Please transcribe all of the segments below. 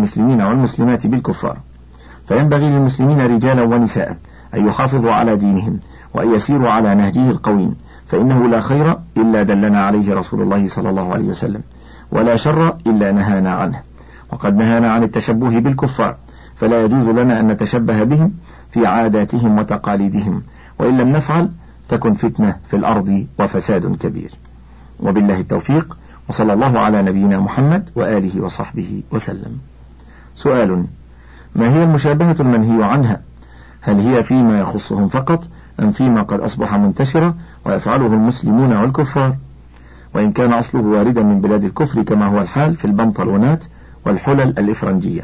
المسلمين والمسلمات بالكفار، فينبغي للمسلمين رجالا ونساء أن يحافظوا على دينهم وأن يسيروا على نهجه القويم، فإنه لا خير إلا دلنا عليه رسول الله صلى الله عليه وسلم، ولا شر إلا نهانا عنه، وقد نهانا عن التشبه بالكفار، فلا يجوز لنا أن نتشبه بهم في عاداتهم وتقاليدهم، وإن لم نفعل تكن فتنة في الأرض وفساد كبير. وبالله التوفيق، وصلى الله على نبينا محمد وآله وصحبه وسلم. سؤال: ما هي المشابهة المنهي عنها؟ هل هي فيما يخصهم فقط أم فيما قد أصبح منتشرا ويفعله المسلمون والكفار، وإن كان أصله واردا من بلاد الكفر كما هو الحال في البنطلونات والحلل الإفرنجية؟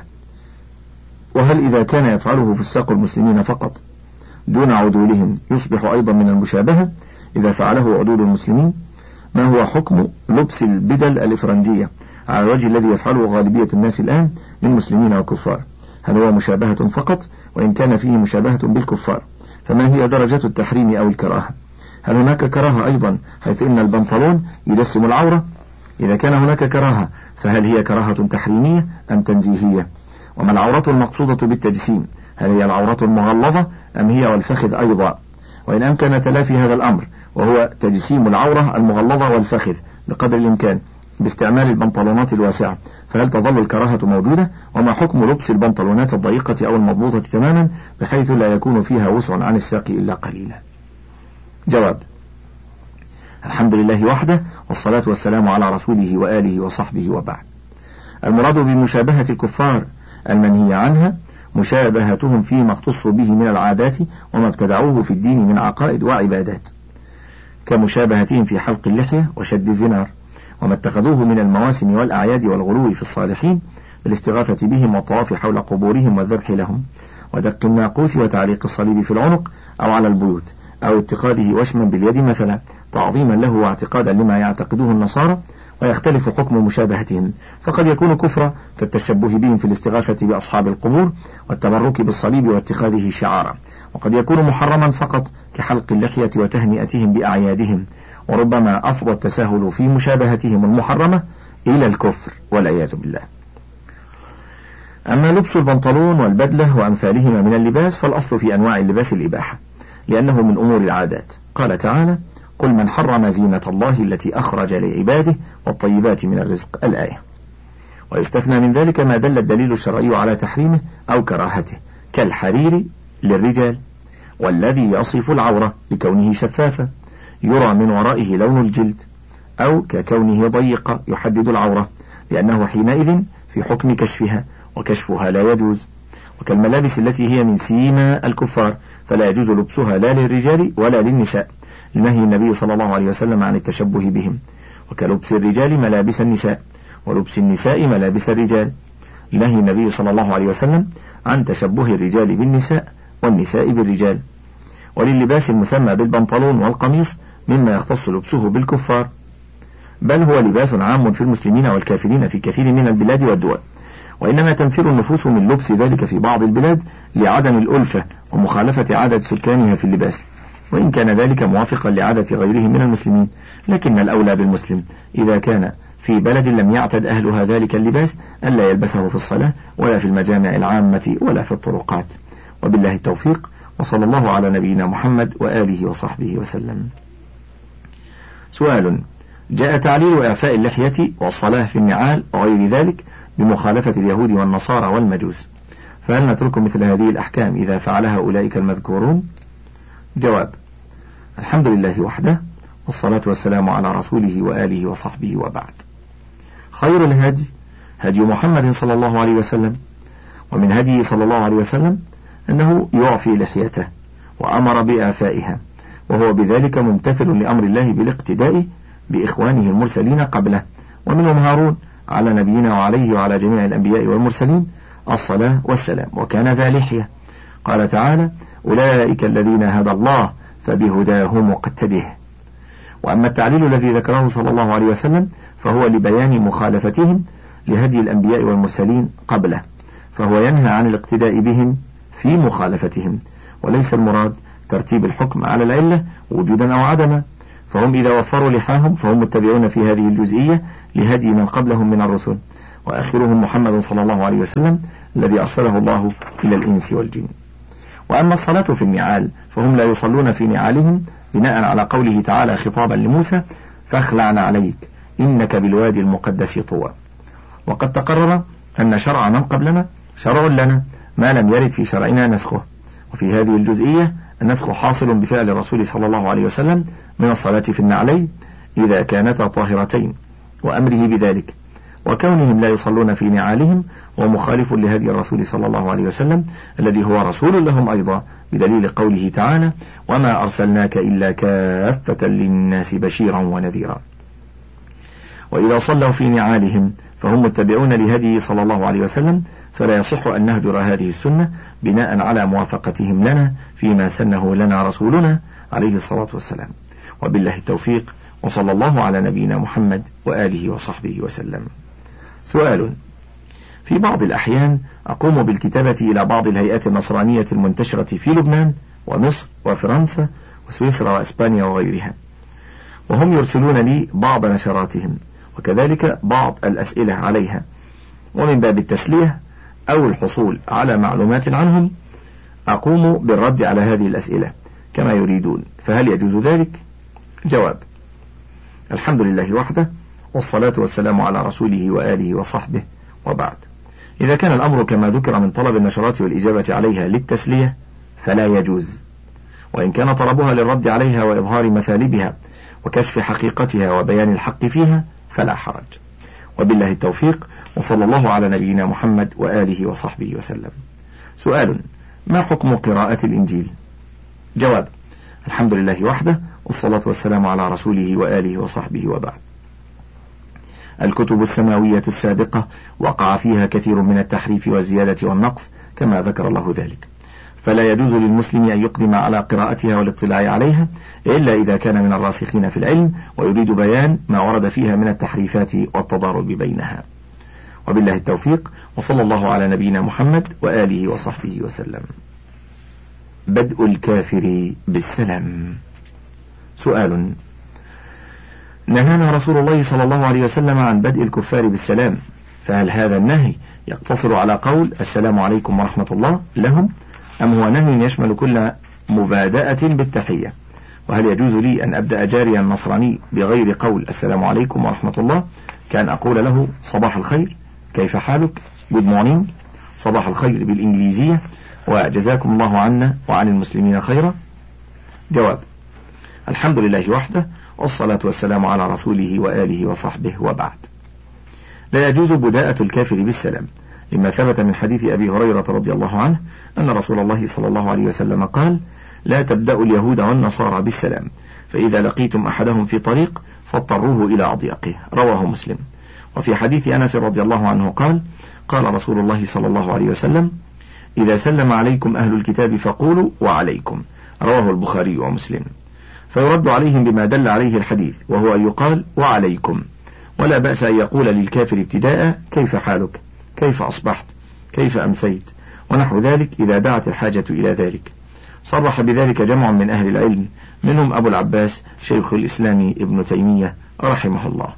وهل إذا كان يفعله فساق المسلمين فقط دون عدولهم يصبح أيضا من المشابهة إذا فعله عدول المسلمين؟ ما هو حكم لبس البدل الإفرنجية على الوجه الذي يفعله غالبية الناس الآن من مسلمين وكفار؟ هل هو مشابهة فقط؟ وإن كان فيه مشابهة بالكفار فما هي درجة التحريم أو الكراهة؟ هل هناك كراهة أيضا حيث إن البنطلون يجسم العورة؟ إذا كان هناك كراهة فهل هي كراهة تحريمية أم تنزيهية؟ وما العورة المقصودة بالتجسيم؟ هل هي العورة المغلظة أم هي والفخذ أيضا؟ وإن أمكن تلافي هذا الأمر وهو تجسيم العورة المغلظة والفخذ بقدر الإمكان باستعمال البنطلونات الواسعة، فهل تظل الكراهة موجودة؟ وما حكم لبس البنطلونات الضيقة أو المضبوطة تماما بحيث لا يكون فيها وسع عن الساق إلا قليلا؟ جواب: الحمد لله وحده، والصلاة والسلام على رسوله وآله وصحبه وبعد. المراد بمشابهة الكفار المنهي عنها مشابهتهم فيما اختصوا به من العادات وما ابتدعوه في الدين من عقائد وعبادات، كمشابهتهم في حلق اللحية وشد الزنار، وما اتخذوه من المواسم والأعياد والغلو في الصالحين بالاستغاثة بهم والطواف حول قبورهم والذبح لهم، ودق الناقوس وتعليق الصليب في العنق أو على البيوت، أو اتخاذه وشما باليد مثلا تعظيما له واعتقادا لما يعتقدوه النصارى. ويختلف حكم مشابهتهم، فقد يكون كفرا كالتشبه بهم في الاستغاثة بأصحاب القبور والتبرك بالصليب واتخاذه شعارا، وقد يكون محرما فقط كحلق اللحية وتهنئتهم بأعيادهم، وربما أفضى التساهل في مشابهتهم المحرمة إلى الكفر والعياذ بالله. أما لبس البنطلون والبدلة وأمثالهما من اللباس فالأصل في أنواع اللباس الإباحة، لأنه من أمور العادات. قال تعالى: قل من حرم زينة الله التي أخرج لعباده والطيبات من الرزق، الآية. ويستثنى من ذلك ما دل الدليل الشرعي على تحريمه أو كراهته، كالحرير للرجال، والذي يصف العورة لكونه شفافا يرى من ورائه لون الجلد، أو ككونه ضيق يحدد العورة لأنه حينئذ في حكم كشفها، وكشفها لا يجوز. وكالملابس التي هي من سيما الكفار فلا يجوز لبسها لا للرجال ولا للنساء لنهي النبي صلى الله عليه وسلم عن التشبه بهم، وكلبس الرجال ملابس النساء، ولبس النساء ملابس الرجال لنهي النبي صلى الله عليه وسلم عن تشبه الرجال بالنساء والنساء بالرجال. وللباس المسمى بالبنطلون والقميص مما يختص لبسه بالكفار، بل هو لباس عام في المسلمين والكافرين في كثير من البلاد والدول، وإنما تنفر النفوس من لبس ذلك في بعض البلاد لعدم الألفة ومخالفة عادة سكانها في اللباس، وإن كان ذلك موافقا لعادة غيره من المسلمين، لكن الأولى بالمسلم إذا كان في بلد لم يعتد أهلها ذلك اللباس ألا يلبسه في الصلاة ولا في المجامع العامة ولا في الطرقات. وبالله التوفيق، وصلى الله على نبينا محمد وآله وصحبه وسلم. سؤال: جاء تعليل إعفاء اللحية والصلاة في النعال وغير ذلك بمخالفة اليهود والنصارى والمجوس، فهل نترك مثل هذه الأحكام إذا فعلها أولئك المذكورون؟ جواب: الحمد لله وحده، والصلاة والسلام على رسوله وآله وصحبه وبعد. خير الهدي هدي محمد صلى الله عليه وسلم، ومن هديه صلى الله عليه وسلم أنه يعفي لحيته وأمر بإعفائها، وهو بذلك ممتثل لأمر الله بالاقتداء بإخوانه المرسلين قبله، ومنهم هارون على نبينا وعليه وعلى جميع الأنبياء والمرسلين الصلاة والسلام، وكان ذا لحية. قال تعالى: أولئك الذين هدى الله فبهداه مقتده. وأما التعليل الذي ذكره صلى الله عليه وسلم فهو لبيان مخالفتهم لهدي الأنبياء والمرسلين قبله، فهو ينهى عن الاقتداء بهم في مخالفتهم، وليس المراد ترتيب الحكم على العلة وجودا أو عدما، فهم إذا وفروا لحاهم فهم متبعون في هذه الجزئية لهدي من قبلهم من الرسل، وآخرهم محمد صلى الله عليه وسلم الذي أرسله الله إلى الإنس والجن. وأما الصلاة في النعال فهم لا يصلون في نعالهم بناء على قوله تعالى خطابا لموسى فاخلعن عليك إنك بالوادي المقدس طوى. وقد تقرر أن شرع من قبلنا شرع لنا ما لم يرد في شرعنا نسخه، وفي هذه الجزئية النسخ حاصل بفعل الرسول صلى الله عليه وسلم من الصلاة في النعلين إذا كانتا طاهرتين وأمره بذلك، وكونهم لا يصلون في نعالهم ومخالف لهدي الرسول صلى الله عليه وسلم الذي هو رسول لهم أيضا، بدليل قوله تعالى وما أرسلناك إلا كافة للناس بشيرا ونذيرا. وإذا صلوا في نعالهم فهم متبعون لهديه صلى الله عليه وسلم، فلا يصح أن نهجر هذه السنة بناء على موافقتهم لنا فيما سنه لنا رسولنا عليه الصلاة والسلام. وبالله التوفيق، وصلى الله على نبينا محمد وآله وصحبه وسلم. سؤال: في بعض الأحيان أقوم بالكتابة إلى بعض الهيئات النصرانية المنتشرة في لبنان ومصر وفرنسا وسويسرا وإسبانيا وغيرها، وهم يرسلون لي بعض نشراتهم وكذلك بعض الأسئلة عليها، ومن باب التسلية أو الحصول على معلومات عنهم أقوم بالرد على هذه الأسئلة كما يريدون، فهل يجوز ذلك؟ جواب: الحمد لله وحده، والصلاة والسلام على رسوله وآله وصحبه، وبعد. إذا كان الأمر كما ذكر من طلب النشرات والإجابة عليها للتسلية فلا يجوز، وإن كان طلبها للرد عليها وإظهار مثالبها وكشف حقيقتها وبيان الحق فيها فلا حرج. وبالله التوفيق، وصلى الله على نبينا محمد وآله وصحبه وسلم. سؤال: ما حكم قراءة الإنجيل؟ جواب: الحمد لله وحده، والصلاة والسلام على رسوله وآله وصحبه، وبعد. الكتب السماوية السابقة وقع فيها كثير من التحريف والزيادة والنقص كما ذكر الله ذلك، فلا يجوز للمسلم أن يقدم على قراءتها والاطلاع عليها إلا إذا كان من الراسخين في العلم ويريد بيان ما ورد فيها من التحريفات والتضارب بينها. وبالله التوفيق، وصلى الله على نبينا محمد وآله وصحبه وسلم. بدء الكافر بالسلام. سؤال: نهانا رسول الله صلى الله عليه وسلم عن بدء الكفار بالسلام، فهل هذا النهي يقتصر على قول السلام عليكم ورحمة الله لهم، أم هو نهي يشمل كل مبادأة بالتحية؟ وهل يجوز لي أن أبدأ جاريا نصراني بغير قول السلام عليكم ورحمة الله، كان أقول له صباح الخير، كيف حالك، good morning، صباح الخير بالإنجليزية، وجزاكم الله عنا وعن المسلمين خيرا؟ جواب: الحمد لله وحده، والصلاة والسلام على رسوله وآله وصحبه، وبعد. لا يجوز بداءة الكافر بالسلام، لما ثبت من حديث أبي هريرة رضي الله عنه أن رسول الله صلى الله عليه وسلم قال: لا تبدأوا اليهود والنصارى بالسلام، فإذا لقيتم أحدهم في طريق فاضطروه إلى أضيقه، رواه مسلم. وفي حديث أنس رضي الله عنه قال: قال رسول الله صلى الله عليه وسلم: إذا سلم عليكم أهل الكتاب فقولوا وعليكم، رواه البخاري ومسلم. فيرد عليهم بما دل عليه الحديث، وهو أن يقال وعليكم، ولا بأس أن يقول للكافر ابتداء كيف حالك، كيف أصبحت، كيف أمسيت، ونحو ذلك إذا دعت الحاجة إلى ذلك. صرح بذلك جمع من أهل العلم، منهم أبو العباس شيخ الإسلام ابن تيمية رحمه الله.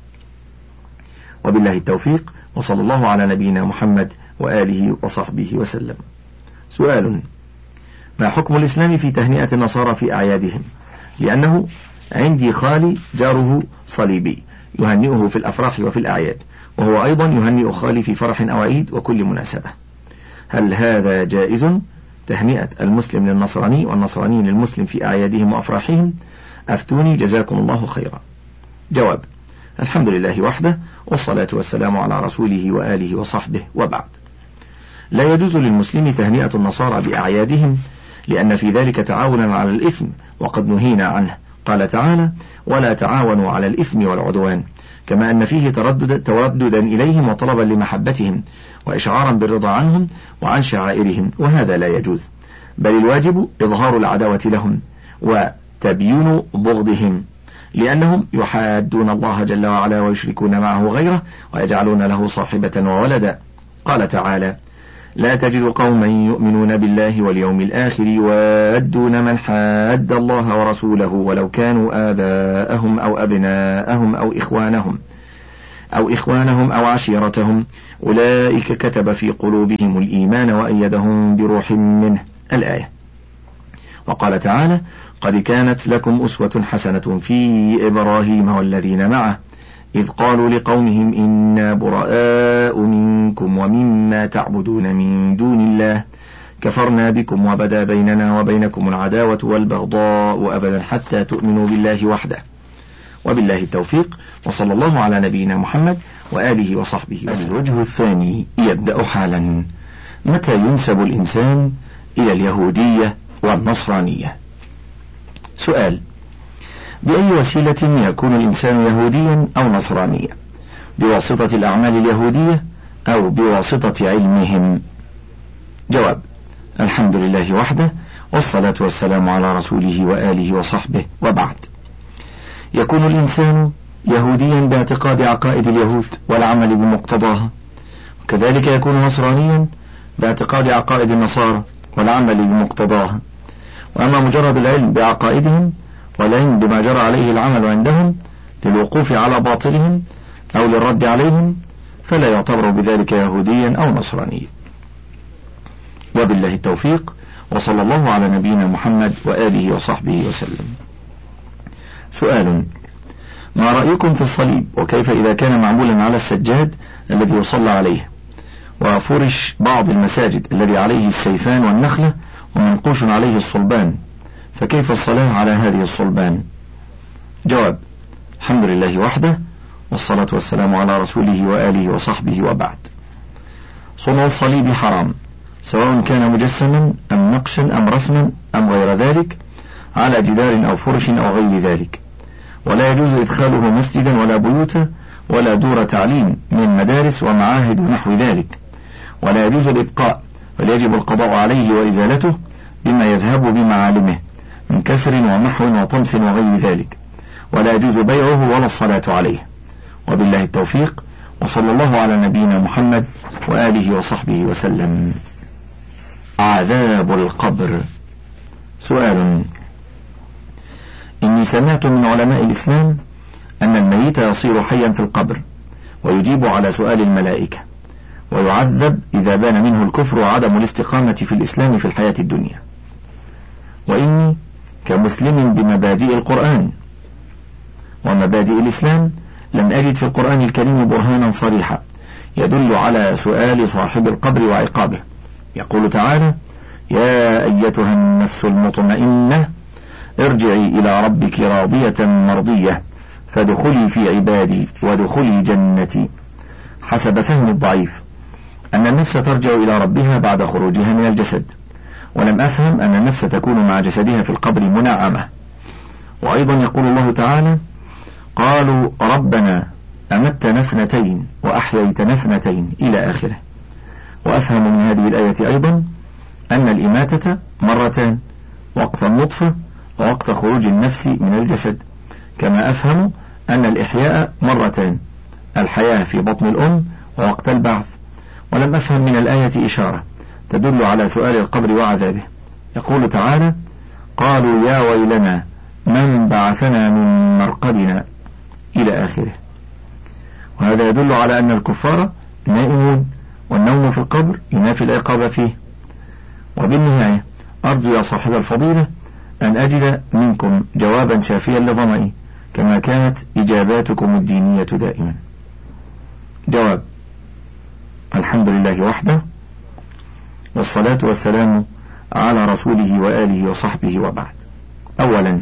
وبالله التوفيق، وصلى الله على نبينا محمد وآله وصحبه وسلم. سؤال: ما حكم الإسلام في تهنئة النصارى في أعيادهم؟ لأنه عندي خالي جاره صليبي يهنئه في الأفراح وفي الأعياد، وهو أيضا يهنئ خالي في فرح أو عيد وكل مناسبة. هل هذا جائز، تهنئة المسلم للنصراني والنصراني للمسلم في أعيادهم وأفراحهم؟ أفتوني جزاكم الله خيرا. جواب: الحمد لله وحده، والصلاة والسلام على رسوله وآله وصحبه، وبعد. لا يجوز للمسلم تهنئة النصارى بأعيادهم، لأن في ذلك تعاونا على الإثم، وقد نهينا عنه. قال تعالى: ولا تعاونوا على الإثم والعدوان، كما أن فيه ترددا إليهم وطلبا لمحبتهم وإشعارا بالرضا عنهم وعن شعائرهم، وهذا لا يجوز، بل الواجب إظهار العداوة لهم وتبيين بغضهم، لأنهم يحادون الله جل وعلا ويشركون معه غيره ويجعلون له صاحبة وولدا. قال تعالى: لا تجد قوما يؤمنون بالله واليوم الآخر يوادون من حاد الله ورسوله ولو كانوا آباءهم أو أبناءهم أو إخوانهم أو إخوانهم أو عشيرتهم، أولئك كتب في قلوبهم الإيمان وأيدهم بروح منه. الآية. وقال تعالى: قد كانت لكم أسوة حسنة في إبراهيم والذين معه إذ قالوا لقومهم إنا براء منكم ومما تعبدون من دون الله كفرنا بكم وبدا بيننا وبينكم العداوة والبغضاء أبدا حتى تؤمنوا بالله وحده. وبالله التوفيق، وصلى الله على نبينا محمد وآله وصحبه وسلم. الوجه الثاني يبدأ حالا: متى ينسب الإنسان إلى اليهودية والنصرانية؟ سؤال: بأي وسيلة يكون الإنسان يهوديا أو نصرانيا؟ بواسطة الأعمال اليهودية أو بواسطة علمهم؟ جواب: الحمد لله وحده، والصلاة والسلام على رسوله وآله وصحبه، وبعد. يكون الإنسان يهوديا باعتقاد عقائد اليهود والعمل بمقتضاها، وكذلك يكون نصرانيا باعتقاد عقائد النصارى والعمل بمقتضاها. وأما مجرد العلم بعقائدهم والعلم بما جرى عليه العمل عندهم للوقوف على باطلهم أو للرد عليهم فلا يعتبر بذلك يهوديا أو نصرانيا. وبالله التوفيق، وصلى الله على نبينا محمد وآله وصحبه وسلم. سؤال: ما رأيكم في الصليب، وكيف إذا كان معمولا على السجاد الذي يصلى عليه، وفرش بعض المساجد الذي عليه السيفان والنخلة ومنقوش عليه الصلبان، فكيف الصلاة على هذه الصلبان؟ جواب: الحمد لله وحده، والصلاة والسلام على رسوله وآله وصحبه، وبعد. صنع الصليب حرام، سواء كان مجسما أم نقشا أم رسما أم غير ذلك، على جدار أو فرش أو غير ذلك، ولا يجوز إدخاله مسجدا ولا بيوتا ولا دور تعليم من مدارس ومعاهد ونحو ذلك، ولا يجوز الإبقاء، بل يجب القضاء عليه وإزالته بما يذهب بمعالمه من كسر ومحو وطمس وغير ذلك، ولا يجوز بيعه ولا الصلاة عليه. وبالله التوفيق، وصلى الله على نبينا محمد وآله وصحبه وسلم. عذاب القبر. سؤال: إني سمعت من علماء الإسلام أن الميت يصير حيا في القبر ويجيب على سؤال الملائكة، ويعذب إذا بان منه الكفر وعدم الاستقامة في الإسلام في الحياة الدنيا. وإني كمسلم بمبادئ القرآن ومبادئ الإسلام لم أجد في القرآن الكريم برهانا صريحا يدل على سؤال صاحب القبر وعقابه. يقول تعالى: يا أيتها النفس المطمئنة ارجعي إلى ربك راضية مرضية فادخلي في عبادي وادخلي جنتي. حسب فهم الضعيف أن النفس ترجع إلى ربها بعد خروجها من الجسد، ولم أفهم أن النفس تكون مع جسدها في القبر منعمة. وأيضا يقول الله تعالى: قالوا ربنا أمتنا اثنتين وأحييتنا اثنتين، إلى آخره. وأفهم من هذه الآية أيضا أن الإماتة مرتان، وقت النطفة ووقت خروج النفس من الجسد، كما أفهم أن الإحياء مرتان، الحياة في بطن الأم ووقت البعث. ولم أفهم من الآية إشارة تدل على سؤال القبر وعذابه. يقول تعالى: قالوا يا ويلنا من بعثنا من مرقدنا، إلى آخره. وهذا يدل على أن الكفار نائمون، والنوم في القبر ينافي العقاب فيه. وبالنهاية أرجو يا صاحب الفضيلة أن أجد منكم جوابا شافيا لظمئي كما كانت إجاباتكم الدينية دائما. جواب: الحمد لله وحده، والصلاة والسلام على رسوله وآله وصحبه، وبعد. أولا،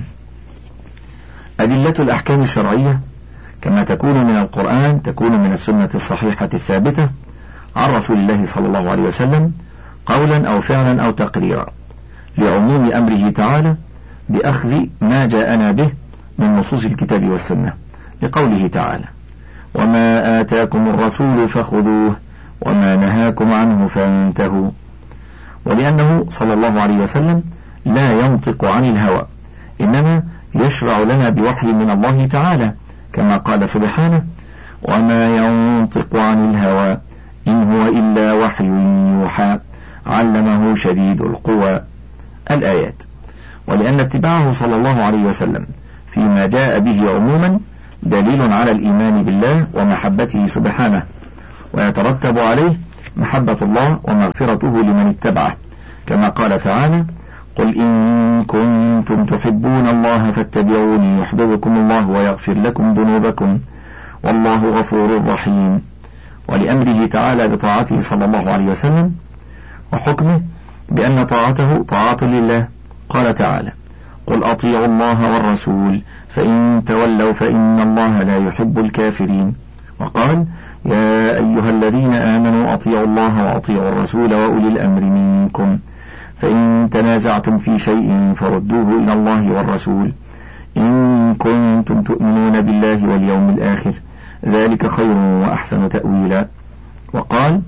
أدلة الأحكام الشرعية كما تكون من القرآن تكون من السنة الصحيحة الثابتة عن رسول الله صلى الله عليه وسلم قولا أو فعلا أو تقريرا، لعموم أمره تعالى بأخذ ما جاءنا به من نصوص الكتاب والسنة، لقوله تعالى: وما آتاكم الرسول فخذوه وما نهاكم عنه فانتهوا. ولأنه صلى الله عليه وسلم لا ينطق عن الهوى، إنما يشرع لنا بوحي من الله تعالى، كما قال سبحانه: وما ينطق عن الهوى إن هو إلا وحي يوحى علمه شديد القوى، الآيات. ولأن اتباعه صلى الله عليه وسلم فيما جاء به عموما دليل على الإيمان بالله ومحبته سبحانه، ويترتب عليه محبة الله ومغفرته لمن اتبعه، كما قال تعالى: قل إن كنتم تحبون الله فاتبعوني يحببكم الله ويغفر لكم ذنوبكم والله غفور رحيم. ولأمره تعالى بطاعته صلى الله عليه وسلم وحكمه بأن طاعته طاعة لله، قال تعالى: قل أطيعوا الله والرسول فإن تولوا فإن الله لا يحب الكافرين. وقال: يا أيها الذين آمنوا أطيعوا الله وأطيعوا الرسول وأولي الأمر منكم فإن تنازعتم في شيء فردوه إلى الله والرسول إن كنتم تؤمنون بالله واليوم الآخر ذلك خير وأحسن تأويلا. وقال: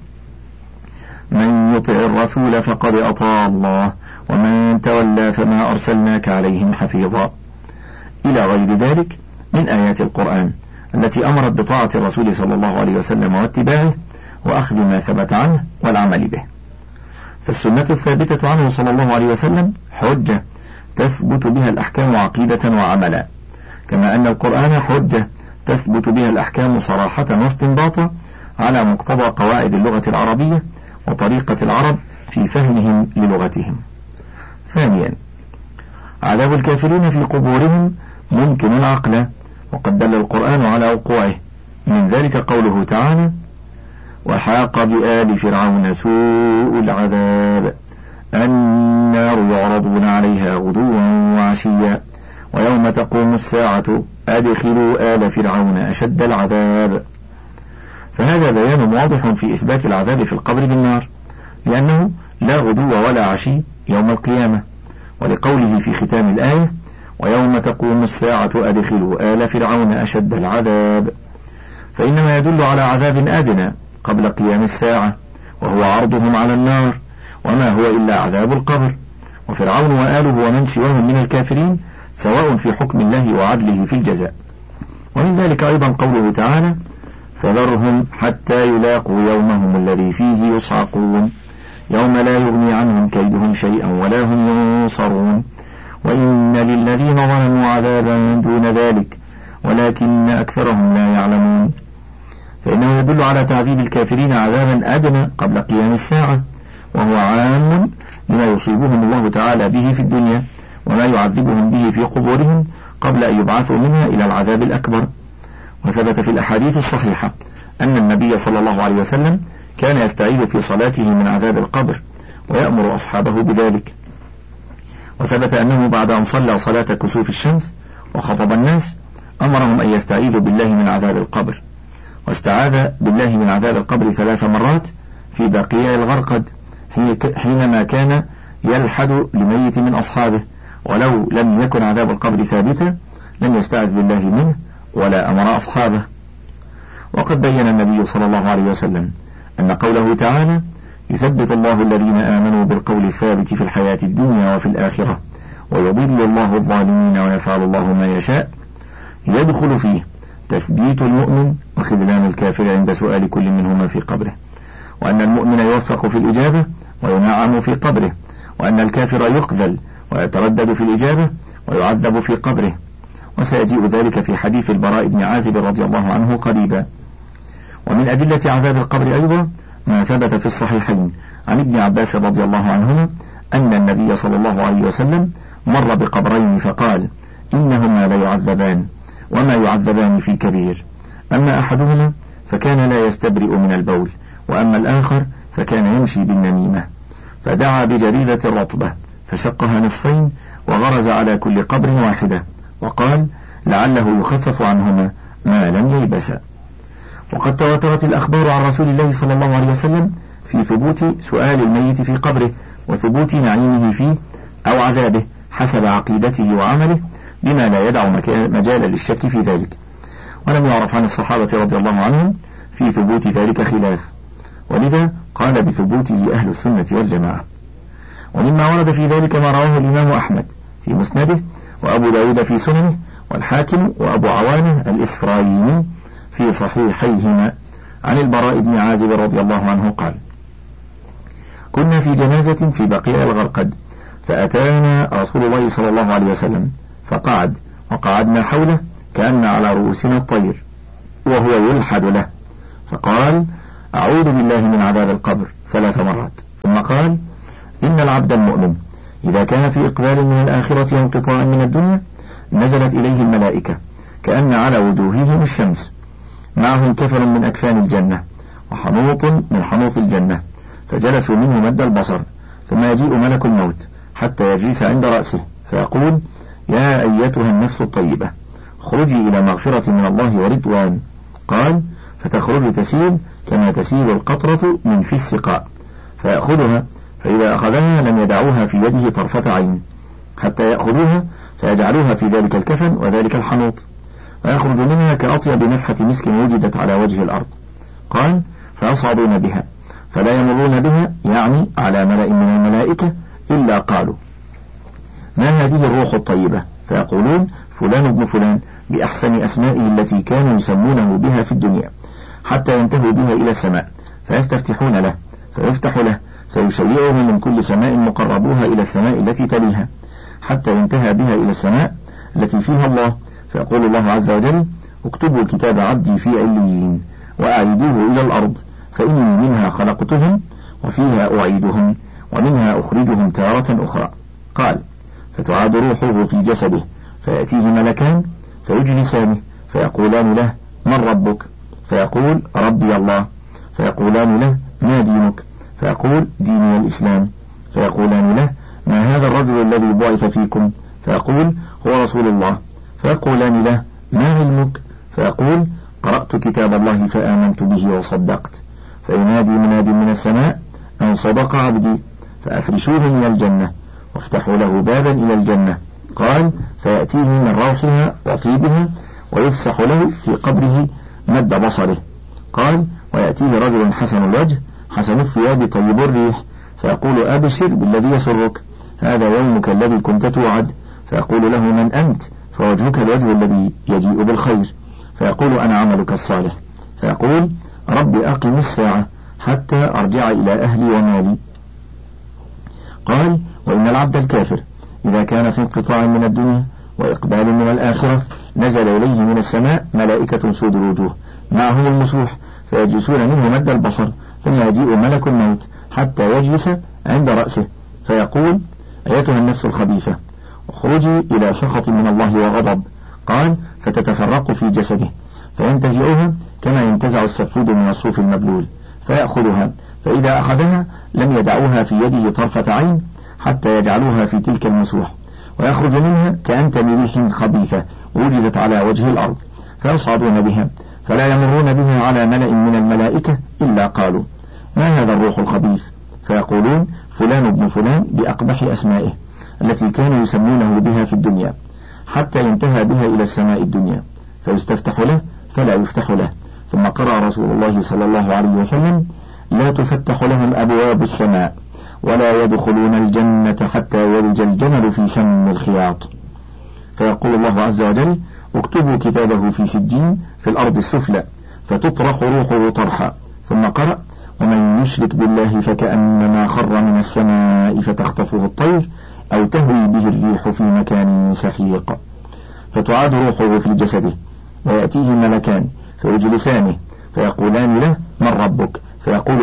من يطع الرسول فقد أطاع الله ومن تولى فما أرسلناك عليهم حفيظا، إلى غير ذلك من آيات القرآن التي أمرت بطاعة الرسول صلى الله عليه وسلم واتباعه وأخذ ما ثبت عنه والعمل به. فالسنة الثابتة عنه صلى الله عليه وسلم حجة تثبت بها الأحكام عقيدة وعملا، كما أن القرآن حجة تثبت بها الأحكام صراحة واستنباطا على مقتضى قواعد اللغة العربية وطريقة العرب في فهمهم للغتهم. ثانيا، عذاب الكافرين في قبورهم ممكن عقلا، وقد دل القرآن على وقوعه، من ذلك قوله تعالى: وحاق بآل فرعون سوء العذاب النار يعرضون عليها غدوا وعشيا ويوم تقوم الساعة أدخلوا آل فرعون أشد العذاب. فهذا بيان واضح في إثبات العذاب في القبر بالنار، لأنه لا غدو ولا عشي يوم القيامة، ولقوله في ختام الآية: ويوم تقوم الساعة أدخلوا آل فرعون أشد العذاب، فإنما يدل على عذاب أدنى قبل قيام الساعة، وهو عرضهم على النار، وما هو إلا عذاب القبر. وفرعون وآله ومن سواهم من الكافرين سواء في حكم الله وعدله في الجزاء. ومن ذلك أيضا قوله تعالى: فذرهم حتى يلاقوا يومهم الذي فيه يصعقون يوم لا يغني عنهم كيدهم شيئا ولا هم ينصرون وإن للذين ظلموا عذابا دون ذلك ولكن أكثرهم لا يعلمون. فإنه يدل على تعذيب الكافرين عذابا أدنى قبل قيام الساعة، وهو عام لما يصيبهم الله تعالى به في الدنيا وما يعذبهم به في قبورهم قبل أن يبعثوا منها إلى العذاب الأكبر. وثبت في الأحاديث الصحيحة أن النبي صلى الله عليه وسلم كان يستعيذ في صلاته من عذاب القبر ويأمر أصحابه بذلك. وثبت أنه بعد أن صلى صلاة كسوف الشمس وخطب الناس أمرهم أن يستعيذوا بالله من عذاب القبر، واستعاذ بالله من عذاب القبر 3 مرات في بقيع الغرقد حينما كان يلحد لميت من أصحابه، ولو لم يكن عذاب القبر ثابتا لم يستعذ بالله منه ولا أمر أصحابه. وقد بين النبي صلى الله عليه وسلم أن قوله تعالى: يثبت الله الذين آمنوا بالقول الثابت في الحياة الدنيا وفي الآخرة ويضل الله الظالمين ويفعل الله ما يشاء، يدخل فيه تثبيت المؤمن وخذلان الكافر عند سؤال كل منهما في قبره، وأن المؤمن يوفق في الإجابة وينعم في قبره، وأن الكافر يخذل ويتردد في الإجابة ويعذب في قبره. وسيجيء ذلك في حديث البراء بن عازب رضي الله عنه قريبا. ومن أدلة عذاب القبر أيضا ما ثبت في الصحيحين عن ابن عباس رضي الله عنهما أن النبي صلى الله عليه وسلم مر بقبرين فقال: إنهما لا يعذبان وما يعذبان في كبير، أما أحدهما فكان لا يستبرئ من البول، وأما الآخر فكان يمشي بالنميمة، فدعا بجريدة رطبة فشقها نصفين وغرز على كل قبر واحدة، وقال: لعله يخفف عنهما ما لم ييبسا. وقد تواترت الأخبار عن رسول الله صلى الله عليه وسلم في ثبوت سؤال الميت في قبره وثبوت نعيمه فيه أو عذابه حسب عقيدته وعمله، بما لا يدع مجال للشك في ذلك. ولم يعرف عن الصحابة رضي الله عنهم في ثبوت ذلك خلاف، ولذا قال بثبوته أهل السنة والجماعة. ومما ورد في ذلك ما رواه الإمام أحمد في مسنده، وأبو داود في سننه، والحاكم وأبو عوانة الإسفرايني في صحيحيهما عن البراء بن عازب رضي الله عنه قال: كنا في جنازة في بقيع الغرقد، فأتانا رسول الله صلى الله عليه وسلم فقعد وقعدنا حوله كأن على رؤوسنا الطير، وهو يلحد له، فقال: أعوذ بالله من عذاب القبر 3 مرات، ثم قال: إن العبد المؤمن إذا كان في إقبال من الآخرة وانقطاع من الدنيا نزلت إليه الملائكة كأن على وجوههم الشمس، معهم كفن من أكفان الجنة وحنوط من حنوط الجنة، فجلسوا منه مد البصر، ثم يجيء ملك الموت حتى يجلس عند رأسه فيقول: يا أيتها النفس الطيبة اخرجي إلى مغفرة من الله ورضوان. قال: فتخرج تسيل كما تسيل القطرة من في السقاء، فيأخذها، فإذا أخذها لم يدعوها في يده طرفة عين حتى يأخذوها فيجعلوها في ذلك الكفن وذلك الحنوط، فيخرج منها كأطيب نفحة مسك وجدت على وجه الأرض. قال: فيصعدون بها فلا يمرون بها، يعني على ملأ من الملائكة، إلا قالوا: ما هذه الروح الطيبة؟ فيقولون: فلان ابن فلان، بأحسن أسمائه التي كانوا يسمونه بها في الدنيا، حتى ينتهوا بها إلى السماء، فيستفتحون له فيفتح له، فيشيعهم من كل سماء مقربوها إلى السماء التي تليها، حتى ينتهى بها إلى السماء التي فيها الله، فيقول الله عز وجل: اكتبوا كتاب عبدي في عليين وأعيدوه إلى الأرض، فإني منها خلقتهم وفيها أعيدهم ومنها أخرجهم تارة أخرى. قال: فتعاد روحه في جسده، فيأتيه ملكان فيجلسانه فيقولان له: من ربك؟ فيقول: ربي الله. فيقولان له: ما دينك؟ فيقول: ديني الإسلام. فيقولان له: ما هذا الرجل الذي بعث فيكم؟ فيقول: هو رسول الله. فيقولان له: ما علمك؟ فيقول: قرأت كتاب الله فآمنت به وصدقت. فينادي مناد من السماء: أن صدق عبدي، فأفرشوه من الجنة وافتحوا له بابا إلى الجنة. قال: فيأتيه من روحها وطيبها ويفسح له في قبره مد بصره. قال: ويأتيه رجل حسن الوجه حسن الثياب طيب الريح، فيقول: أبشر بالذي يسرك، هذا يومك الذي كنت توعد. فيقول له: من أنت؟ فوجهك الوجه الذي يجيء بالخير. فيقول: أنا عملك الصالح. فيقول: رب أقم الساعة حتى أرجع إلى أهلي ومالي. قال: وإن العبد الكافر إذا كان في انقطاع من الدنيا وإقبال من الآخرة نزل إليه من السماء ملائكة سود الوجوه معهم المسوح، فيجلسون منه مد البصر، ثم يجيء ملك الموت حتى يجلس عند رأسه فيقول: أيتها النفس الخبيثة اخرجي إلى سخط من الله وغضب. قال: فتتفرق في جسده فينتزعها كما ينتزع السفود من الصوف المبلول، فيأخذها، فإذا أخذها لم يدعوها في يده طرفة عين حتى يجعلوها في تلك المسوح، ويخرج منها كأنتم ريح خبيثة وجدت على وجه الأرض، فيصعدون بها فلا يمرون بها على ملأ من الملائكة إلا قالوا: ما هذا الروح الخبيث؟ فيقولون: فلان ابن فلان، بأقبح أسمائه التي كانوا يسمونه بها في الدنيا، حتى ينتهى بها إلى السماء الدنيا، فيستفتح له فلا يفتح له. ثم قرأ رسول الله صلى الله عليه وسلم: لا تفتح لهم أبواب السماء ولا يدخلون الجنة حتى يلج الجمل في سم الخياط. فيقول الله عز وجل: اكتبوا كتابه في سجين في الأرض السفلى، فتطرح روحه طرحا. ثم قرأ: ومن يشرك بالله فكأنما خر من السماء فتخطفه الطير أو تهوي به الريح في مكان سحيق. فتعاد روحه في جسده ويأتيه ملكان فيجلسانه فيقولان له: من ربك؟ فيقول: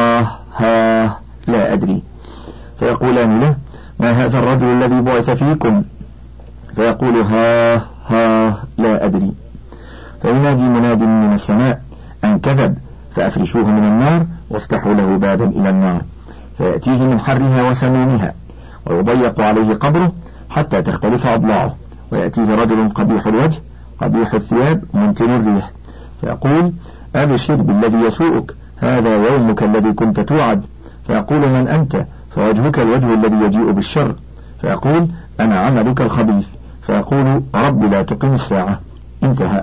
ها لا أدري. فيقولان له: ما هذا الرجل الذي بعث فيكم؟ فيقول: ها لا أدري. فينادي مناد من السماء: أن كذب، فأفرشوه من النار وافتحوا له بابا إلى النار، فيأتيه من حرها وسمومها، ويضيق عليه قبره حتى تختلف أضلاعه، ويأتيه رجل قبيح الوجه قبيح الثياب منتن الريح، فيقول: أبشر بالذي يسوءك، هذا يومك الذي كنت توعد. فيقول: من أنت؟ فوجهك الوجه الذي يجيء بالشر. فيقول: أنا عملك الخبيث. فيقول: رب لا تقم الساعة. انتهى.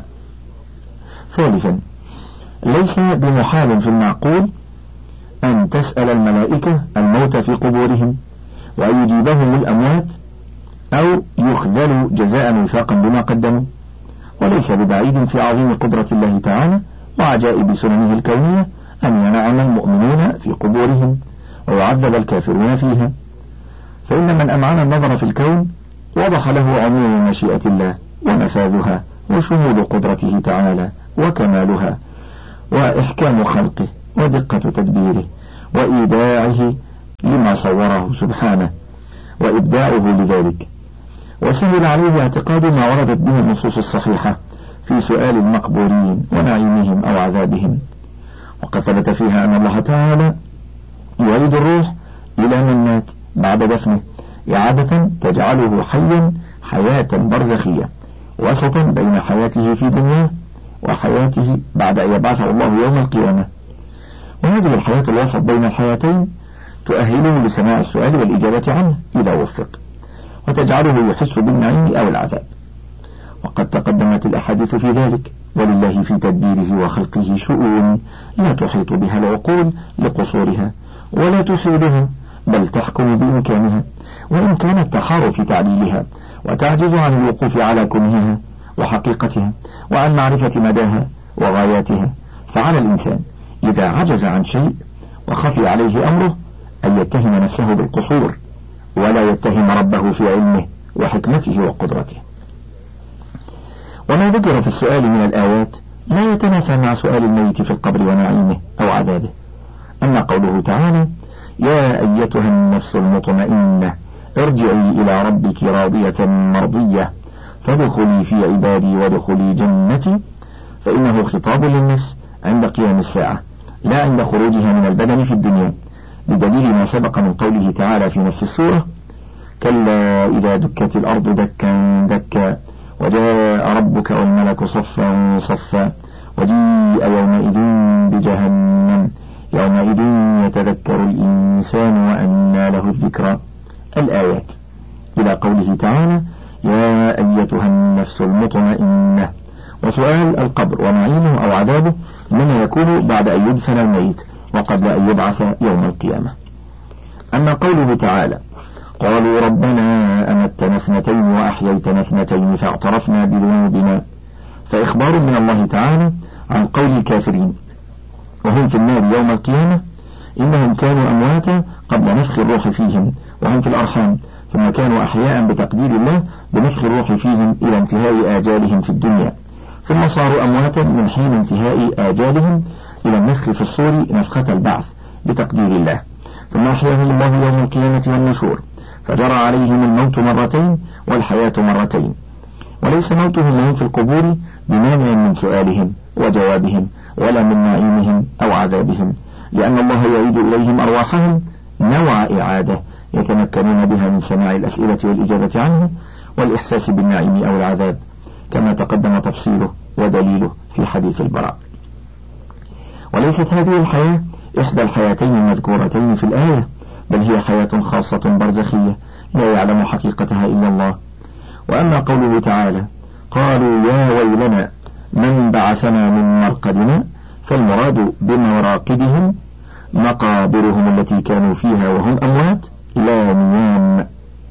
ثالثا: ليس بمحال في المعقول أن تسأل الملائكة الموت في قبورهم وأن يجيبهم الأموات أو يخذلوا جزاء وفاقا بما قدموا، وليس ببعيد في عظيم قدرة الله تعالى وعجائب سننه الكونية أن ينعم المؤمنون في قبورهم ويعذب الكافرون فيها، فإن من أمعن النظر في الكون وضح له عموم مشيئة الله ونفاذها وشمول قدرته تعالى وكمالها وإحكام خلقه ودقة تدبيره وإيداعه لما صوره سبحانه وإبداعه لذلك. وسهل عليه اعتقاد ما وردت به النصوص الصحيحة في سؤال المقبورين ونعيمهم أو عذابهم، وقد ثبت فيها أن الله تعالى يعيد الروح إلى من مات بعد دفنه إعادة تجعله حيا حياة برزخية وسطا بين حياته في دنياه وحياته بعد أن يبعثه الله يوم القيامة. وهذه الحياة الوسط بين الحياتين تؤهله لسماع السؤال والإجابة عنه إذا وفق، وتجعله يحس بالنعيم أو العذاب. وقد تقدمت الأحاديث في ذلك، ولله في تدبيره وخلقه شؤون لا تحيط بها العقول لقصورها ولا تحيلها، بل تحكم بإمكانها، وإن كانت تحار في تعليلها وتعجز عن الوقوف على كنهها وحقيقتها وعن معرفة مداها وغاياتها. فعلى الإنسان إذا عجز عن شيء وخفي عليه أمره أن يتهم نفسه بالقصور، ولا يتهم ربه في علمه وحكمته وقدرته. وما ذكر في السؤال من الآيات لا يتنافى مع سؤال الميت في القبر ونعيمه أو عذابه. أما قوله تعالى: يا أيتها النفس المطمئنة ارجعي إلى ربك راضية مرضية فادخلي في عبادي وادخلي جنتي، فإنه خطاب للنفس عند قيام الساعة لا عند خروجها من البدن في الدنيا، بدليل ما سبق من قوله تعالى في نفس السورة: كلا إذا دكت الأرض دكا دكا وجاء ربك والملك صفا صفا وجيء يومئذ بجهنم يومئذ يتذكر الإنسان وأنى له الذكرى. الآيات إلى قوله تعالى: يا أيتها النفس المطمئنة. وسؤال القبر ونعيمه أو عذابه إنما يكون بعد أن يدفن الميت وقبل أن يبعث يوم القيامة. أما قوله تعالى: قالوا ربنا أمتنا اثنتين وأحييتنا اثنتين فاعترفنا بذنوبنا، فإخبار من الله تعالى عن قول الكافرين وهم في النار يوم القيامة إنهم كانوا أمواتا قبل نفخ الروح فيهم وهم في الأرحام، ثم كانوا أحياء بتقدير الله بنفخ الروح فيهم إلى انتهاء آجالهم في الدنيا، ثم صاروا أمواتا من حين انتهاء آجالهم إلى النفخ في الصور نفخة البعث بتقدير الله، ثم أحياهم الله يوم القيامة والنشور، فجرى عليهم الموت مرتين والحياة مرتين. وليس موتهم وهم في القبور بمانع من سؤالهم وجوابهم ولا من نعيمهم أو عذابهم، لأن الله يعيد إليهم أرواحهم نوع إعادة يتمكنون بها من سماع الأسئلة والإجابة عنه والإحساس بالنعيم أو العذاب، كما تقدم تفصيله ودليله في حديث البراء. وليست هذه الحياة إحدى الحياتين المذكورتين في الآية، بل هي حياة خاصة برزخية لا يعلم حقيقتها إلا الله. وأما قوله تعالى: قالوا يا ويلنا من بعثنا من مرقدنا، فالمراد بمراقدهم مقابرهم التي كانوا فيها وهم أموات لا نيام،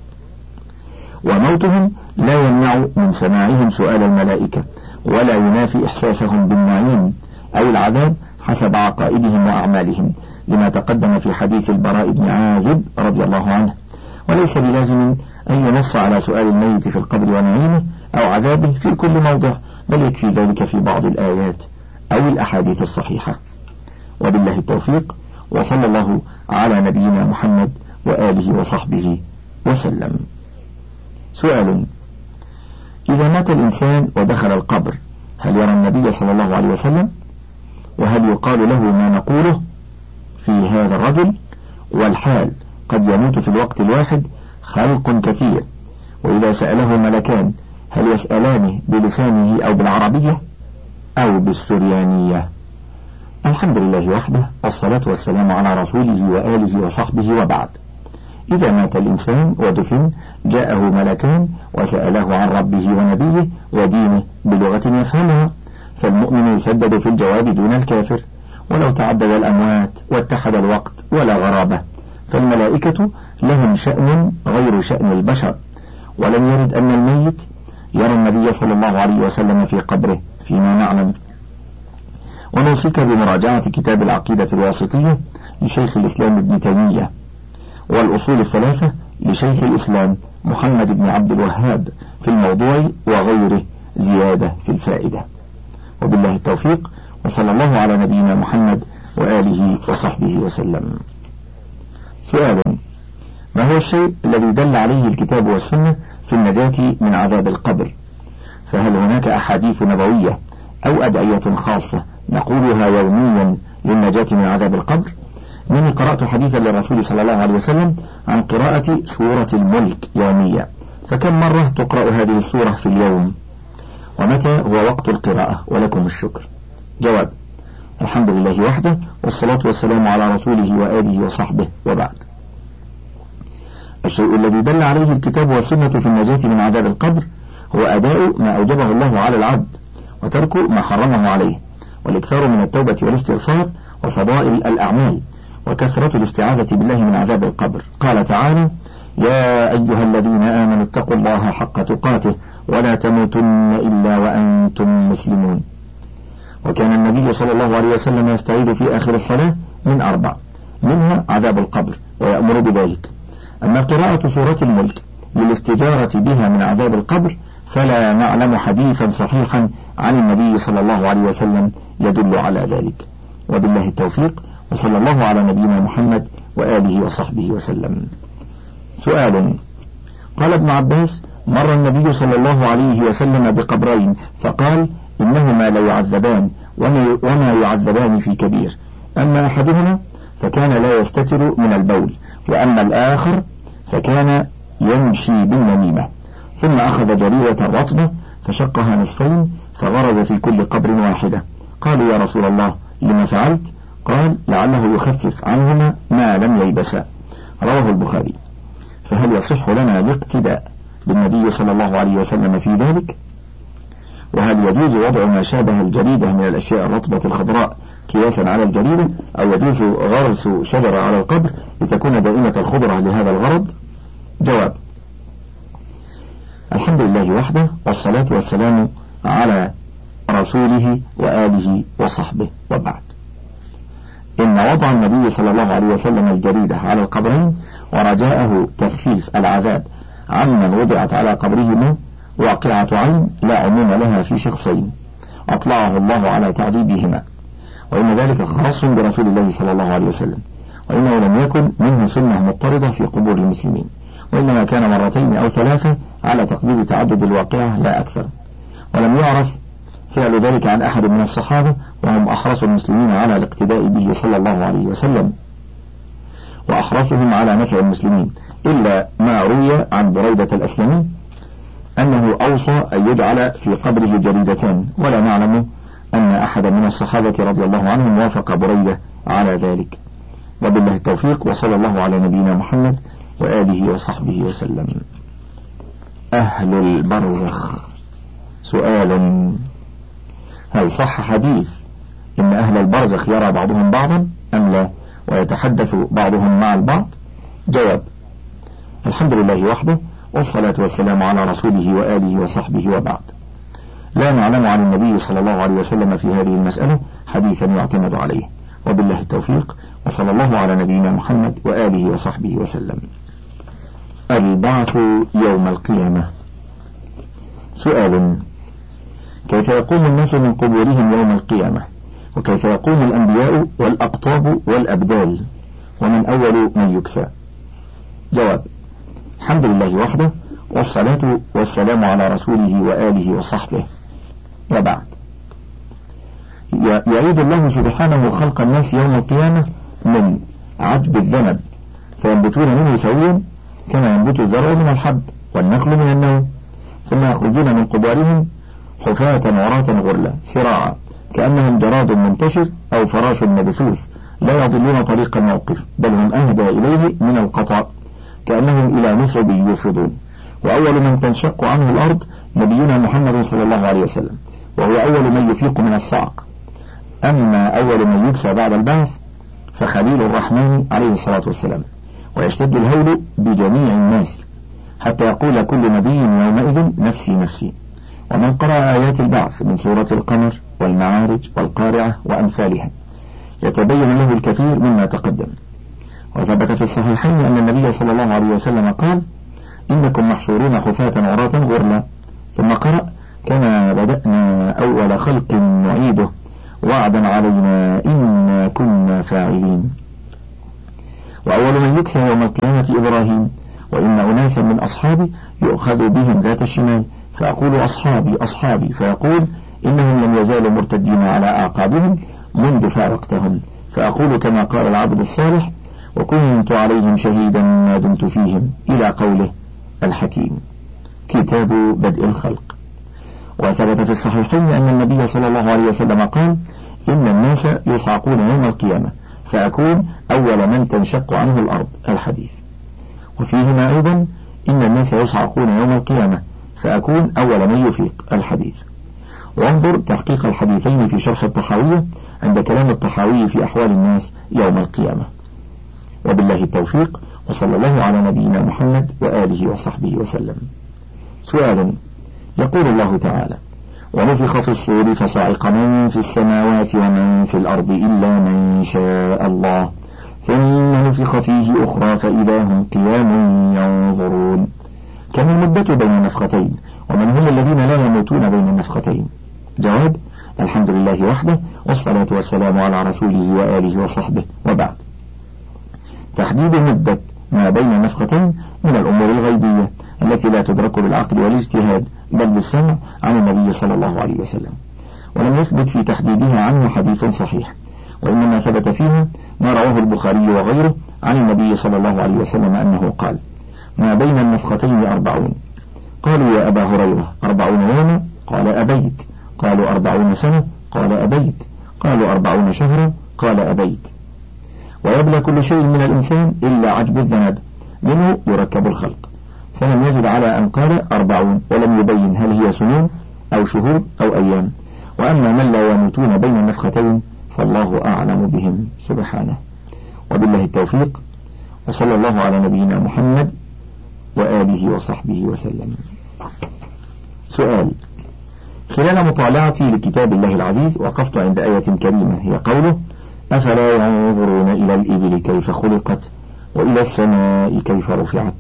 وموتهم لا يمنع من سماعهم سؤال الملائكة ولا ينافي إحساسهم بالنعيم أو العذاب حسب عقائدهم وأعمالهم، لما تقدم في حديث البراء بن عازب رضي الله عنه. وليس بلازم أن ينص على سؤال الميت في القبر ونعيمه أو عذابه في كل موضع، بل يكفي ذلك في بعض الآيات أو الأحاديث الصحيحة. وبالله التوفيق، وصلى الله على نبينا محمد وآله وصحبه وسلم. سؤال: إذا مات الإنسان ودخل القبر هل يرى النبي صلى الله عليه وسلم؟ وهل يقال له ما نقوله في هذا الرجل؟ والحال قد يموت في الوقت الواحد خلق كثير، وإذا سأله ملكان هل يسألانه بلسانه أو بالعربية أو بالسريانية؟ الحمد لله وحده، والصلاة والسلام على رسوله وآله وصحبه، وبعد. إذا مات الإنسان ودفن جاءه ملكان وسأله عن ربه ونبيه ودينه بلغة يفهمها، فالمؤمن يسدد في الجواب دون الكافر، ولو تعدد الأموات واتحد الوقت ولا غرابة، فالملائكة لهم شأن غير شأن البشر. ولم يرد أن الميت يرى النبي صلى الله عليه وسلم في قبره فيما نعلم. ونوصيك بمراجعة كتاب العقيدة الواسطية لشيخ الإسلام ابن تيمية، والأصول الثلاثة لشيخ الإسلام محمد بن عبد الوهاب في الموضوع وغيره زيادة في الفائدة. وبالله التوفيق، وصلى الله على نبينا محمد وآله وصحبه وسلم. سؤال: ما هو الشيء الذي دل عليه الكتاب والسنة في النجاة من عذاب القبر؟ فهل هناك أحاديث نبوية أو أدعية خاصة نقولها يوميا للنجاة من عذاب القبر؟ إنني قرأت حديثا للرسول صلى الله عليه وسلم عن قراءة سورة الملك يوميا، فكم مرة تقرأ هذه السورة في اليوم؟ ومتى هو وقت القراءة؟ ولكم الشكر. جواب: الحمد لله وحده، والصلاة والسلام على رسوله وآله وصحبه، وبعد. الشيء الذي دل عليه الكتاب والسنة في النجاة من عذاب القبر هو أداء ما أوجبه الله على العبد، وترك ما حرمه عليه، والإكثار من التوبة والاستغفار وفضائل الأعمال، وكثرة الاستعاذة بالله من عذاب القبر. قال تعالى: يا أيها الذين آمنوا اتقوا الله حق تقاته ولا تموتن إلا وأنتم مسلمون. وكان النبي صلى الله عليه وسلم يستعيذ في آخر الصلاة من 4، منها عذاب القبر، ويأمر بذلك. أما قراءة سورة الملك للاستجارة بها من عذاب القبر فلا نعلم حديثا صحيحا عن النبي صلى الله عليه وسلم يدل على ذلك. وبالله التوفيق، وصلى الله على نبينا محمد وآله وصحبه وسلم. سؤال: قال ابن عباس: مر النبي صلى الله عليه وسلم بقبرين فقال: إنهما لا يعذبان وما يعذبان في كبير، أما أحدهما فكان لا يستتر من البول، وأما الآخر فكان يمشي بالنميمة. ثم أخذ جريدة رطبة فشقها نصفين فغرز في كل قبر واحدة. قالوا: يا رسول الله لما فعلت؟ قال: لعله يخفف عنهما ما لم ييبسا. رواه البخاري. فهل يصح لنا الاقتداء بالنبي صلى الله عليه وسلم في ذلك؟ وهل يجوز وضع ما شابه الجريدة من الأشياء الرطبة الخضراء قياسا على الجريدة، أو يجوز غرس شجرة على القبر لتكون دائمة الخضرة لهذا الغرض؟ جواب: الحمد لله وحده، والصلاة والسلام على رسوله وآله وصحبه، وبعد. إن وضع النبي صلى الله عليه وسلم الجريدة على القبرين ورجاءه تخفيف العذاب عمن وضعت على قبرهما واقعة عين لا عموم لها في شخصين أطلعه الله على تعذيبهما، وإن ذلك خاص برسول الله صلى الله عليه وسلم، وإنه لم يكن منه سنة مضطردة في قبور المسلمين، وإنما كان 2 أو 3 على تقدير تعدد الواقعة لا أكثر. ولم يعرف فعل ذلك عن أحد من الصحابة، وهم أحرص المسلمين على الاقتداء به صلى الله عليه وسلم، وأحرصهم على نفع المسلمين، إلا ما روي عن بريدة الأسلمي أنه أوصى أن يجعل في قبره جريدتان، ولا نعلم أن أحد من الصحابة رضي الله عنهم وافق بريدة على ذلك. وبالله التوفيق، وصلى الله على نبينا محمد وآله وصحبه وسلم. أهل البرزخ. سؤال: هل صح حديث إن أهل البرزخ يرى بعضهم بعضا أم لا، ويتحدث بعضهم مع البعض؟ جواب: الحمد لله وحده، والصلاة والسلام على رسوله وآله وصحبه، وبعد. لا نعلم عن النبي صلى الله عليه وسلم في هذه المسألة حديثا يعتمد عليه. وبالله التوفيق، وصلى الله على نبينا محمد وآله وصحبه وسلم. البعث يوم القيامة. سؤال: كيف يقوم الناس من قبورهم يوم القيامة؟ وكيف يقوم الأنبياء والأقطاب والأبدال؟ ومن أول من يكسى؟ جواب: الحمد لله وحده، والصلاة والسلام على رسوله وآله وصحبه، وبعد. يعيد الله سبحانه خلق الناس يوم القيامة من عجب الذنب فينبتون منه سويا كما ينبت الزرع من الحب والنخل من النوم، ثم يخرجون من قبورهم حفاة عراة غرلا سراعا كأنهم جراد منتشر أو فراش مبثوث لا يضلون طريق الموقف، بل هم أهدى إليه من القطع كأنهم إلى نصب يوفضون. وأول من تنشق عنه الأرض نبينا محمد صلى الله عليه وسلم، وهو أول من يفيق من الصعق. أما أول من يكسى بعد البعث فخليل الرحمن عليه الصلاة والسلام، ويشتد الهول بجميع الناس حتى يقول كل نبي يومئذ نفسي نفسي. ومن قرأ آيات البعث من سورة القمر والمعارج والقارعة وأمثالها يتبين له الكثير مما تقدم. وثبت في الصحيحين أن النبي صلى الله عليه وسلم قال: إنكم محشورون حفاة عراة غرلا، ثم قرأ: كما بدأنا أول خلق نعيده وعدا علينا إنا كنا فاعلين. وأول من يكسى يوم القيامة إبراهيم، وإن أناسا من أصحابي يؤخذ بهم ذات الشمال فأقول أصحابي أصحابي، فيقول إنهم لم يزالوا مرتدين على أعقابهم منذ فارقتهم، فأقول كما قال العبد الصالح وكنت عليهم شهيدا ما دمت فيهم، إلى قوله الحكيم. كتاب بدء الخلق. وثبت في الصحيحين أن النبي صلى الله عليه وسلم قال إن الناس يصعقون يوم القيامة فأكون أول من تنشق عنه الأرض، الحديث. وفيهما أيضا إن الناس يصعقون يوم القيامة فأكون أول من يفيق، الحديث. وانظر تحقيق الحديثين في شرح الطحاوية عند كلام الطحاوي في أحوال الناس يوم القيامة. وبالله التوفيق، وصلى الله على نبينا محمد وآله وصحبه وسلم. سؤال: يقول الله تعالى: ونفخ في الصور فصعق من في السماوات ومن في الأرض إلا من شاء الله ثم نفخ فيه أخرى فإذا هم قيام ينظرون. كم المدة بين النفختين؟ ومن هم الذين لا يموتون بين النفختين؟ جواب: الحمد لله وحده، والصلاة والسلام على رسوله وآله وصحبه، وبعد. تحديد مدة ما بين النفختين من الأمور الغيبية التي لا تدرك بالعقل والاجتهاد بل بالسمع عن النبي صلى الله عليه وسلم، ولم يثبت في تحديدها عنه حديث صحيح، وإنما ثبت فيها ما رواه البخاري وغيره عن النبي صلى الله عليه وسلم أنه قال: ما بين النفختين 40. قالوا: يا أبا هريرة 40 يوما؟ قال: أبيت. قالوا: 40 سنة؟ قال: أبيت. قالوا: 40 شهرا؟ قال: أبيت. ويبلى كل شيء من الإنسان إلا عجب الذنب، منه يركب الخلق، فلم يزد على أن قال 40 ولم يبين هل هي سنون أو شهور أو أيام. وأما من لا يموتون بين النفختين فالله أعلم بهم سبحانه. وبالله التوفيق، وصلى الله على نبينا محمد وآله وصحبه وسلم. سؤال: خلال مطالعتي لكتاب الله العزيز وقفت عند آية كريمة هي قوله: أفلا ينظرون إلى الإبل كيف خلقت وإلى السماء كيف رفعت.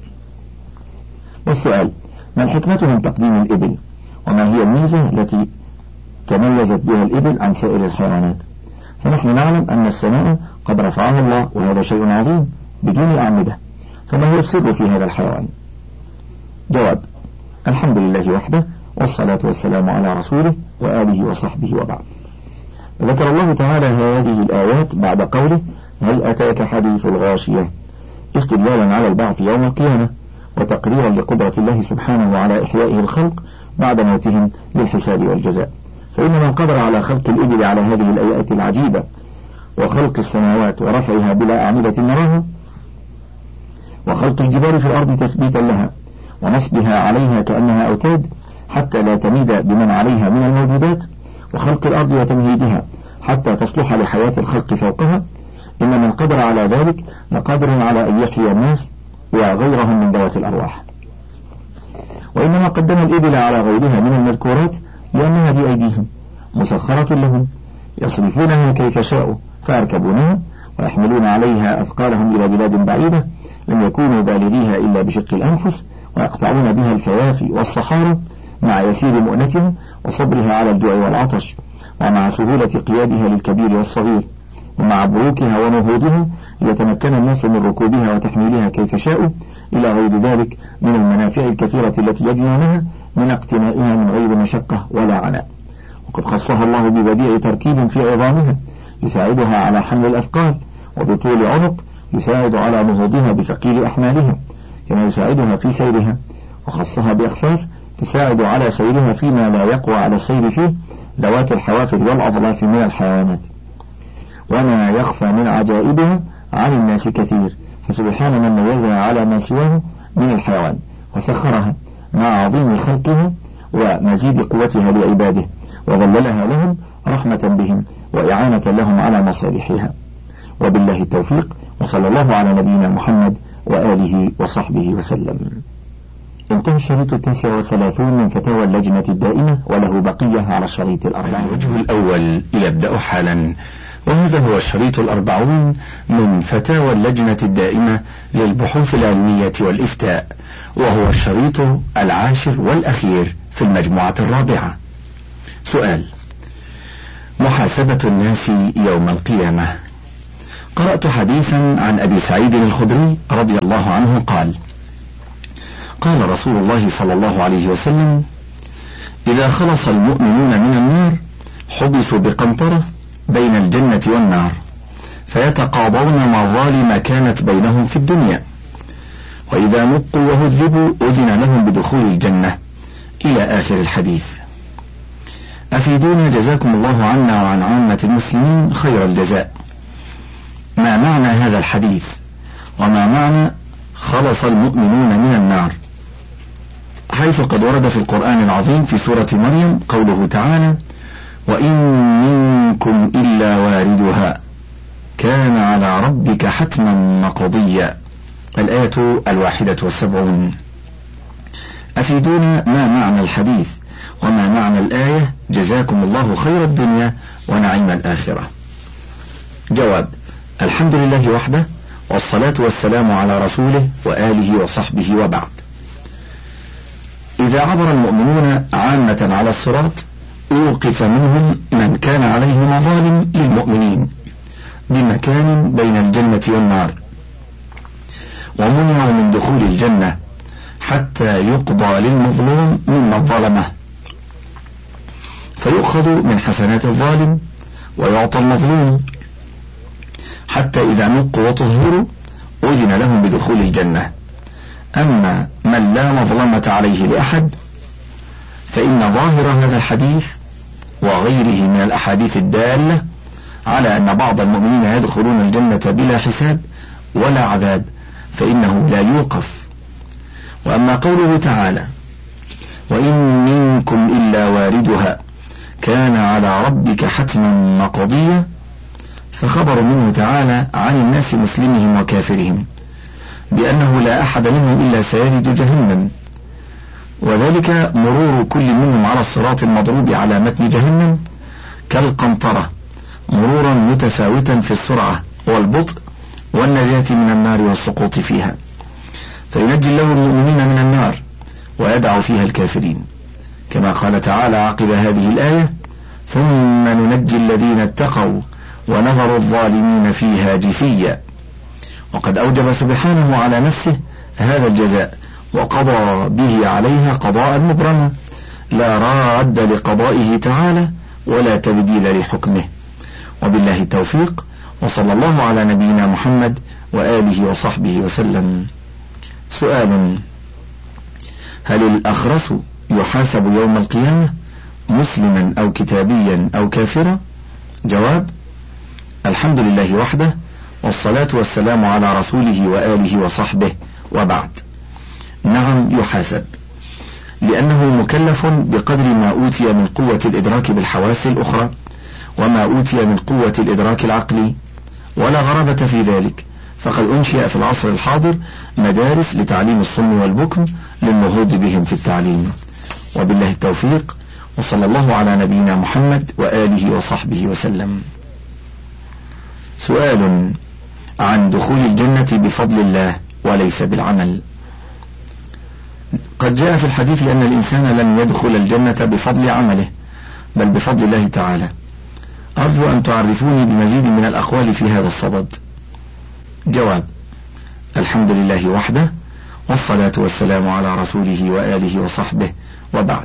والسؤال: ما الحكمة من تقديم الإبل؟ وما هي الميزة التي تميزت بها الإبل عن سائر الحيوانات؟ فنحن نعلم أن السماء قد رفعها الله، وهذا شيء عظيم بدون أعمدة، فما هو السر في هذا الحيوان؟ جواب: الحمد لله وحده، والصلاة والسلام على رسوله وآله وصحبه، وبعد. ذكر الله تعالى هذه الآيات بعد قوله: هل أتاك حديث الغاشية، استدلالا على البعث يوم القيامة وتقريرا لقدرة الله سبحانه على إحيائه الخلق بعد موتهم للحساب والجزاء. فإن من قدر على خلق الإبل على هذه الآيات العجيبة وخلق السماوات ورفعها بلا أعمدة نراها، وخلق الجبال في الأرض تثبيتا لها ونصبها عليها كأنها أوتاد حتى لا تميد بمن عليها من الموجودات، وخلق الأرض وتمهيدها حتى تصلح لحياة الخلق فوقها، إن من قدر على ذلك لقادر على أن يحيي الناس وغيرهم من ذوات الأرواح. وإنما قدم الإبل على غيرها من المذكورات لأنها بأيديهم مسخرة لهم يصرفونها كيف شاءوا فيركبونها ويحملون عليها أثقالهم إلى بلاد بعيدة لم يكونوا بالغيها إلا بشق الأنفس، ويقطعون بها الفوافي والصحارى مع يسير مؤنتها وصبرها على الجوع والعطش، ومع سهولة قيادها للكبير والصغير، ومع بروكها ونهوضها ليتمكن الناس من ركوبها وتحميلها كيف شاءوا، إلى غير ذلك من المنافع الكثيرة التي يجنونها من اقتنائها من غير مشقة ولا عناء. وقد خصها الله ببديع تركيب في عظامها يساعدها على حمل الأثقال، وبطول عنق يساعد على نهوضها بثقيل أحمالها كما يساعدها في سيرها، وخصها بأخفاف تساعد على سيرها فيما لا يقوى على السير فيه ذوات الحوافر والأظلاف من الحيوانات. وما يخفى من عجائبها عن الناس كثير، فسبحان من ميزها على ما سواه من الحيوان وسخرها مع عظيم خلقها ومزيد قوتها لعباده، وذللها لهم رحمة بهم وإعانة لهم على مصالحها. وبالله التوفيق، وصلى الله على نبينا محمد وآله وصحبه وسلم. انتهى الشريط 39 من فتاوى اللجنة الدائمة، وله بقية على الشريط 40. الوجه الأول يبدأ حالا، وهذا هو الشريط 40 من فتاوى اللجنة الدائمة للبحوث العلمية والإفتاء، وهو الشريط 10 والأخير في المجموعة الرابعة. سؤال: محاسبة الناس يوم القيامة. قرأت حديثا عن أبي سعيد الخدري رضي الله عنه قال: قال رسول الله صلى الله عليه وسلم: إذا خلص المؤمنون من النار حبسوا بقنطرة بين الجنة والنار فيتقاضون مظالم كانت بينهم في الدنيا، وإذا نقوا وهذبوا أذن لهم بدخول الجنة، إلى آخر الحديث. أفيدونا جزاكم الله عنا وعن عامة المسلمين خير الجزاء، ما معنى هذا الحديث؟ وما معنى خلص المؤمنون من النار؟ حيث قد ورد في القرآن العظيم في سورة مريم قوله تعالى: وإن منكم إلا واردها كان على ربك حتما مقضيا، الآية 71. أفيدونا ما معنى الحديث وما معنى الآية جزاكم الله خير الدنيا ونعيم الآخرة. جواب: الحمد لله وحده، والصلاة والسلام على رسوله وآله وصحبه، وبعد. إذا عبر المؤمنون عامة على الصراط أوقف منهم من كان عليه مظالم للمؤمنين بمكان بين الجنة والنار، ومنعوا من دخول الجنة حتى يقضى للمظلوم ممن ظلمه، فيؤخذ من حسنات الظالم ويعطى المظلوم، حتى إذا نقوا وطهروا أذن لهم بدخول الجنة. أما من لا مظلمة عليه لأحد فإن ظاهر هذا الحديث وغيره من الأحاديث الدالة على أن بعض المؤمنين يدخلون الجنة بلا حساب ولا عذاب، فإنه لا يوقف. وأما قوله تعالى: وإن منكم إلا واردها كان على ربك حتما مقضيا، فخبر منه تعالى عن الناس مسلمهم وكافرهم بأنه لا أحد منهم إلا سيرد جهنم، وذلك مرور كل منهم على الصراط المضروب على متن جهنم كالقنطرة، مرورا متفاوتا في السرعة والبطء والنجاة من النار والسقوط فيها، فينجي الله المؤمنين من النار ويدع فيها الكافرين، كما قال تعالى عقب هذه الآية: ثم ننجي الذين اتقوا ونذر الظالمين فيها جثيا. وقد أوجب سبحانه على نفسه هذا الجزاء وقضى به عليها قضاء مبرما لا راد لقضائه تعالى ولا تبديل لحكمه. وبالله التوفيق، وصلى الله على نبينا محمد وآله وصحبه وسلم. سؤال: هل الأخرس يحاسب يوم القيامة مسلما أو كتابيا أو كافرا؟ جواب: الحمد لله وحده، والصلاة والسلام على رسوله وآله وصحبه، وبعد. نعم يحاسب، لأنه مكلف بقدر ما أوتي من قوة الإدراك بالحواس الأخرى وما أوتي من قوة الإدراك العقلي، ولا غرابة في ذلك، فقد أنشئ في العصر الحاضر مدارس لتعليم الصم والبكم للنهوض بهم في التعليم. وبالله التوفيق، وصلى الله على نبينا محمد وآله وصحبه وسلم. سؤال عن دخول الجنة بفضل الله وليس بالعمل. قد جاء في الحديث أن الإنسان لن يدخل الجنة بفضل عمله بل بفضل الله تعالى. أرجو أن تعرفوني بمزيد من الأقوال في هذا الصدد. جواب: الحمد لله وحده، والصلاة والسلام على رسوله وآله وصحبه، وبعد.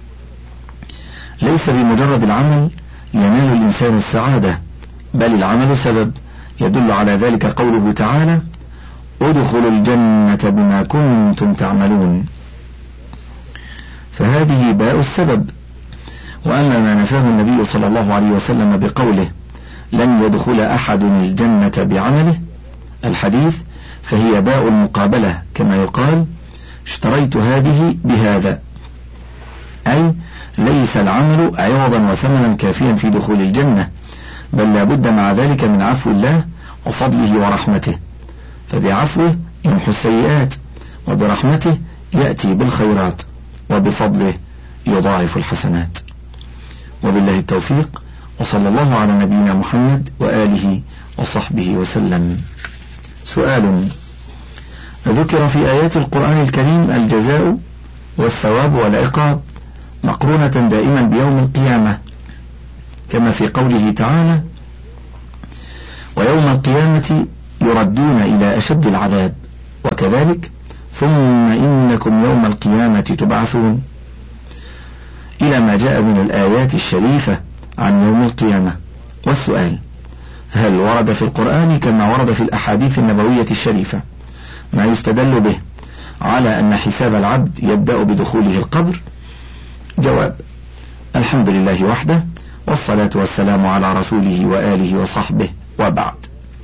ليس بمجرد العمل ينال الإنسان السعادة، بل العمل سبب يدل على ذلك قوله تعالى: ادخلوا الجنة بما كنتم تعملون، فهذه باء السبب. وأما ما نفاه النبي صلى الله عليه وسلم بقوله: لن يدخل أحد الجنة بعمله، الحديث، فهي باء المقابلة، كما يقال: اشتريت هذه بهذا، أي ليس العمل عوضا وثمنا كافيا في دخول الجنة، بل لا بد مع ذلك من عفو الله وفضله ورحمته، فبعفوه يمحو السيئات، وبرحمته يأتي بالخيرات، وبفضله يضاعف الحسنات. وبالله التوفيق، وصلى الله على نبينا محمد وآله وصحبه وسلم. سؤال: ذكر في آيات القرآن الكريم الجزاء والثواب والعقاب، مقرونة دائما بيوم القيامة، كما في قوله تعالى: ويوم القيامة يردون إلى أشد العذاب، وكذلك ثم إنكم يوم القيامة تبعثون، إلى ما جاء من الآيات الشريفة عن يوم القيامة. والسؤال: هل ورد في القرآن كما ورد في الأحاديث النبوية الشريفة ما يستدل به على أن حساب العبد يبدأ بدخوله القبر؟ جواب: الحمد لله وحده، والصلاة والسلام على رسوله وآله وصحبه، وبعد.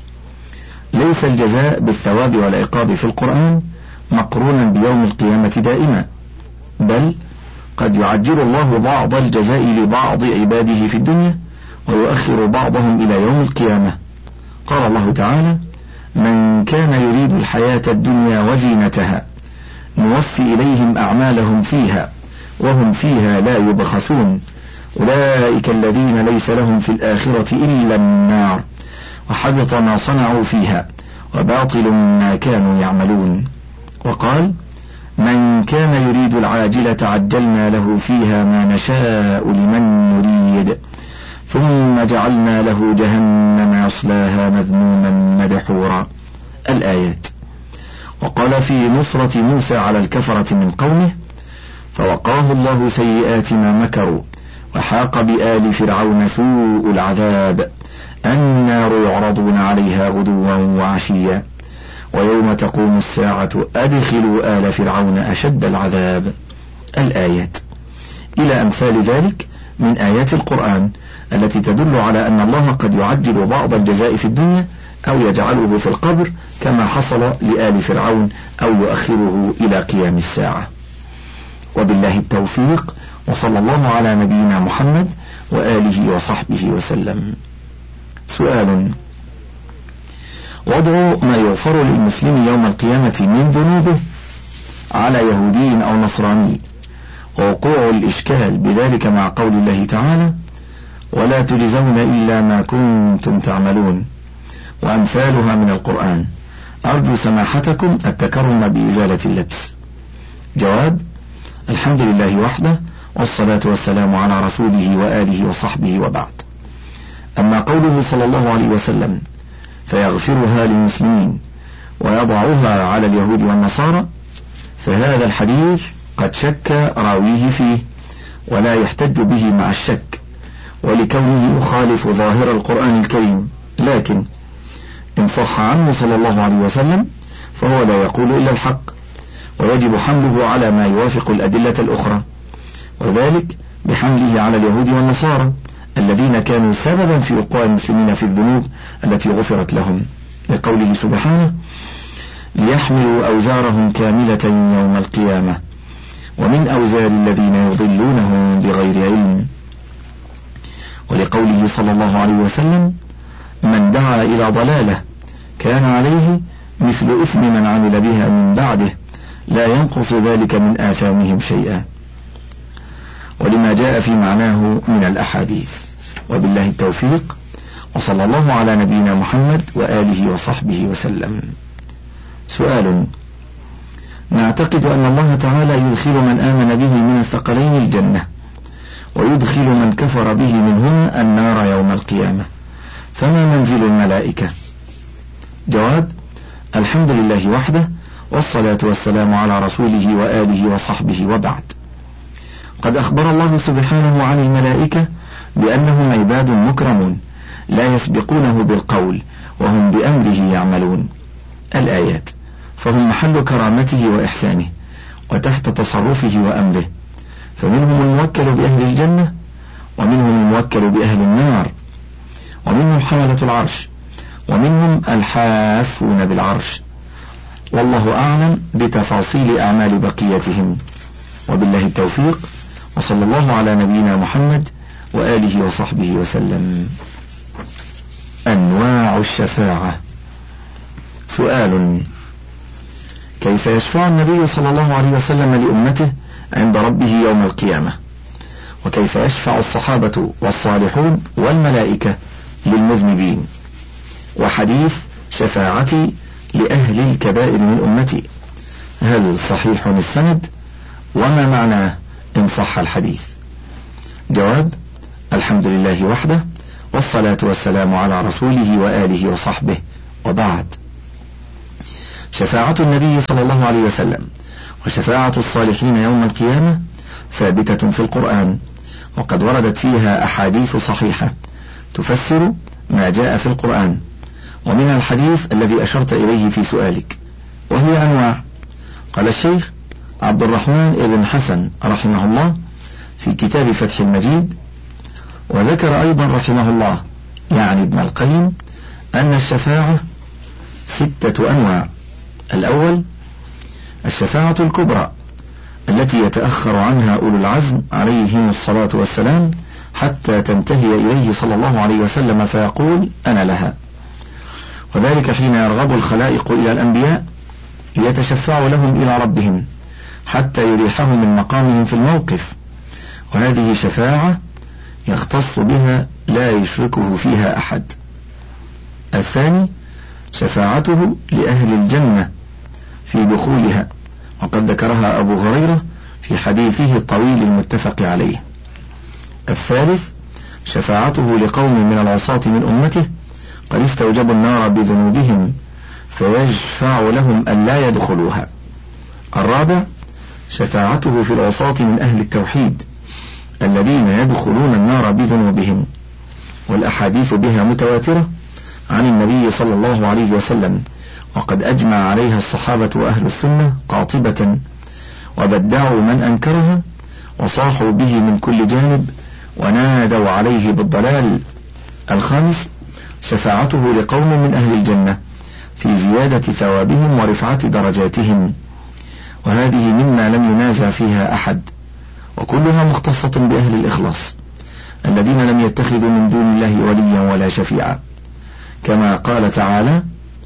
ليس الجزاء بالثواب والعقاب في القرآن مقرونا بيوم القيامة دائما، بل قد يعجل الله بعض الجزاء لبعض عباده في الدنيا ويؤخر بعضهم إلى يوم القيامة. قال الله تعالى: من كان يريد الحياة الدنيا وزينتها نوفي إليهم أعمالهم فيها وهم فيها لا يبخسون، أولئك الذين ليس لهم في الآخرة إلا النار وحبط ما صنعوا فيها وباطل ما كانوا يعملون. وقال: من كان يريد العاجلة عجلنا له فيها ما نشاء لمن نريد ثم جعلنا له جهنم يصلاها مذموما مدحورا. الآيات. وقال في نصرة موسى على الكفرة من قومه: فوقاه الله سيئات ما مكروا وحاق بآل فرعون سوء العذاب النار يعرضون عليها غدوا وعشيا ويوم تقوم الساعة أدخلوا آل فرعون أشد العذاب. الآيات، إلى أمثال ذلك من آيات القرآن التي تدل على أن الله قد يعجل بعض الجزاء في الدنيا أو يجعله في القبر كما حصل لآل فرعون أو يؤخره إلى قيام الساعة. وبالله التوفيق، وصلى الله على نبينا محمد وآله وصحبه وسلم. سؤال: وضع ما يغفر للمسلم يوم القيامة من ذنوبه على يهودي أو نصراني، ووقوع الإشكال بذلك مع قول الله تعالى: ولا تجزون إلا ما كنتم تعملون، وأمثالها من القرآن. أرجو سماحتكم التكرم بإزالة اللبس. جواب: الحمد لله وحده، والصلاة والسلام على رسوله وآله وصحبه، وبعد. أما قوله صلى الله عليه وسلم: فيغفرها للمسلمين ويضعها على اليهود والنصارى، فهذا الحديث قد شك راويه فيه ولا يحتج به مع الشك ولكونه يخالف ظاهر القرآن الكريم، لكن إن صح عنه صلى الله عليه وسلم فهو لا يقول إلا الحق، ويجب حمله على ما يوافق الأدلة الأخرى، وذلك بحمله على اليهود والنصارى الذين كانوا سببا في وقوع المسلمين في الذنوب التي غفرت لهم، لقوله سبحانه: ليحملوا أوزارهم كاملة يوم القيامة ومن أوزار الذين يضلونهم بغير علم، ولقوله صلى الله عليه وسلم: من دعا إلى ضلالة كان عليه مثل إثم من عمل بها من بعده لا ينقص ذلك من آثامهم شيئا، ولما جاء في معناه من الأحاديث. وبالله التوفيق، وصلى الله على نبينا محمد وآله وصحبه وسلم. سؤال: نعتقد أن الله تعالى يدخل من آمن به من الثقلين الجنة ويدخل من كفر به منهما النار يوم القيامة، فما منزل الملائكة؟ جواب: الحمد لله وحده، والصلاة والسلام على رسوله وآله وصحبه، وبعد. قد أخبر الله سبحانه عن الملائكة بأنهم عباد مكرمون لا يسبقونه بالقول وهم بأمره يعملون. الآيات. فهم محل كرامته وإحسانه وتحت تصرفه وأمره، فمنهم الموكل بأهل الجنة ومنهم الموكل بأهل النار، ومنهم حملة العرش ومنهم الحافون بالعرش، والله أعلم بتفاصيل أعمال بقيتهم. وبالله التوفيق، وصلى الله على نبينا محمد وآله وصحبه وسلم. أنواع الشفاعة. سؤال: كيف يشفع النبي صلى الله عليه وسلم لأمته عند ربه يوم القيامة؟ وكيف يشفع الصحابة والصالحون والملائكة للمذنبين؟ وحديث شفاعتي لأهل الكبائر من أمتي، هل صحيح السند؟ وما معناه إن صح الحديث؟ جواب: الحمد لله وحده، والصلاة والسلام على رسوله وآله وصحبه، وبعد. شفاعة النبي صلى الله عليه وسلم وشفاعة الصالحين يوم القيامة ثابتة في القرآن، وقد وردت فيها أحاديث صحيحة تفسر ما جاء في القرآن، ومنها الحديث الذي أشرت إليه في سؤالك، وهي أنواع. قال الشيخ عبد الرحمن بن حسن رحمه الله في كتاب فتح المجيد، وذكر أيضا رحمه الله يعني ابن القيم أن الشفاعة 6 أنواع. الأول الشفاعة الكبرى التي يتأخر عنها أولو العزم عليهم الصلاة والسلام حتى تنتهي إليه صلى الله عليه وسلم فيقول: أنا لها. وذلك حين يرغب الخلائق إلى الأنبياء يتشفع لهم إلى ربهم حتى يريحهم من مقامهم في الموقف، وهذه شفاعة يختص بها لا يشركه فيها أحد. الثاني شفاعته لأهل الجنة في دخولها، وقد ذكرها أبو هريرة في حديثه الطويل المتفق عليه. الثالث شفاعته لقوم من العصاة من أمته قد استوجبوا النار بذنوبهم فيشفع لهم أن لا يدخلوها. الرابع شفاعته في العصاة من أهل التوحيد الذين يدخلون النار بذنوبهم، والأحاديث بها متواترة عن النبي صلى الله عليه وسلم، وقد أجمع عليها الصحابة وأهل السنة قاطبة، وبدعوا من أنكرها وصاحوا به من كل جانب ونادوا عليه بالضلال. الخامس شفاعته لقوم من أهل الجنة في زيادة ثوابهم ورفعة درجاتهم، وهذه مما لم ينازع فيها أحد، وكلها مختصة بأهل الإخلاص الذين لم يتخذوا من دون الله وليا ولا شفيعا، كما قال تعالى: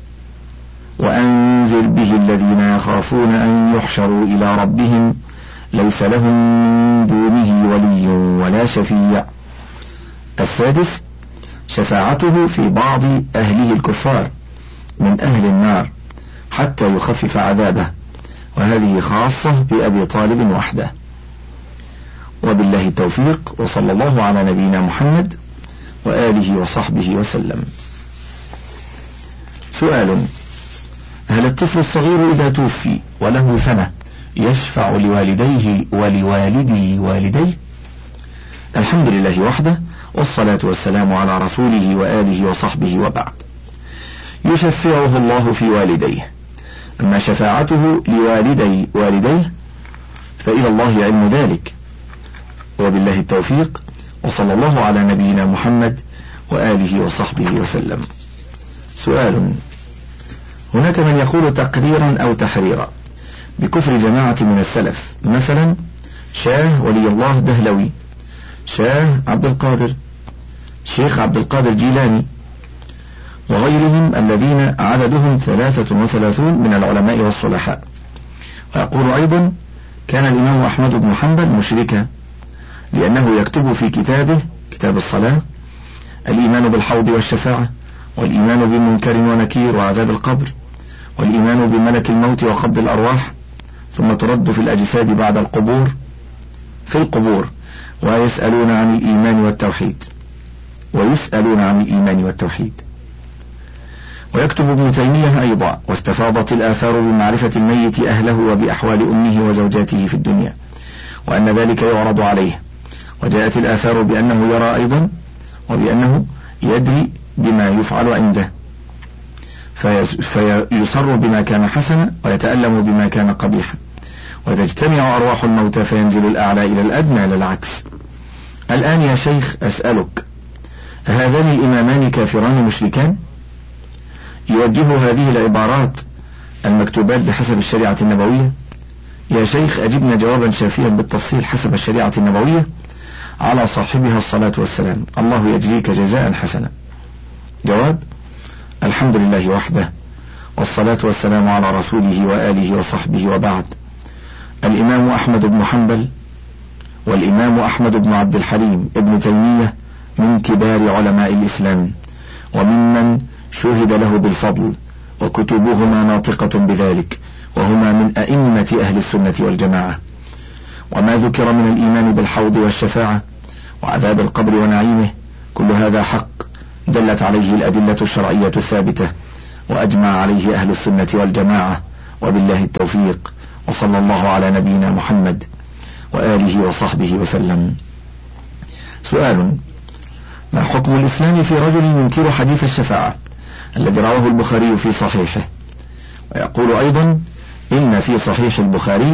وأنذر به الذين يخافون أن يحشروا إلى ربهم ليس لهم من دونه ولي ولا شفيع. السادس شفاعته في بعض أهله الكفار من أهل النار حتى يخفف عذابه، وهذه خاصة بأبي طالب وحده. وبالله التوفيق، وصلى الله على نبينا محمد وآله وصحبه وسلم. سؤال: هل الطفل الصغير إذا توفي وله سنة يشفع لوالديه ولوالدي والديه؟ الحمد لله وحده، والصلاة والسلام على رسوله وآله وصحبه، وبعد. يشفعه الله في والديه، أما شفاعته لوالدي والديه فإلى الله علم ذلك، وبالله التوفيق، وصلى الله على نبينا محمد وآله وصحبه وسلم. سؤال: هناك من يقول تقريرا أو تحريرا بكفر جماعة من السلف، مثلا شاه ولي الله دهلوي، شاه عبد القادر، شيخ عبد القادر جيلاني، وغيرهم الذين عددهم 33 من العلماء والصلحاء. ويقول أيضا: كان الإمام أحمد بن حنبل مشركا، لأنه يكتب في كتابه كتاب الصلاة الإيمان بالحوض والشفاعة، والإيمان بمنكر ونكير وعذاب القبر، والإيمان بملك الموت وقبض الأرواح، ثم ترد في الأجساد بعد القبور في القبور، ويسألون عن الإيمان والتوحيد. ويكتب ابن تيمية أيضا: واستفاضت الآثار بمعرفة الميت أهله وبأحوال أمه وزوجاته في الدنيا، وأن ذلك يعرض عليه، وجاءت الآثار بأنه يرى أيضا، وبأنه يدري بما يفعل عنده، فيصر بما كان حسنا ويتألم بما كان قبيحا، وتجتمع أرواح الموتى فينزل الأعلى إلى الأدنى لا العكس. الآن يا شيخ أسألك: هذان الإمامان كافران مشركان؟ يوجه هذه العبارات المكتوبات بحسب الشريعة النبوية؟ يا شيخ أجبنا جوابا شافيا بالتفصيل حسب الشريعة النبوية على صاحبها الصلاة والسلام، الله يجزيك جزاء حسنا. جواب: الحمد لله وحده، والصلاة والسلام على رسوله وآله وصحبه، وبعد. الإمام أحمد بن حنبل والإمام أحمد بن عبد الحليم ابن تيمية من كبار علماء الإسلام، وممن شهد له بالفضل، وكتبهما ناطقة بذلك، وهما من أئمة أهل السنة والجماعة. وما ذكر من الإيمان بالحوض والشفاعة وعذاب القبر ونعيمه، كل هذا حق دلت عليه الأدلة الشرعية الثابتة، وأجمع عليه أهل السنة والجماعة، وبالله التوفيق، وصلى الله على نبينا محمد وآله وصحبه وسلم. سؤال: ما حكم الإسلام في رجل ينكر حديث الشفاعة الذي رواه البخاري في صحيحه؟ ويقول أيضا: إن في صحيح البخاري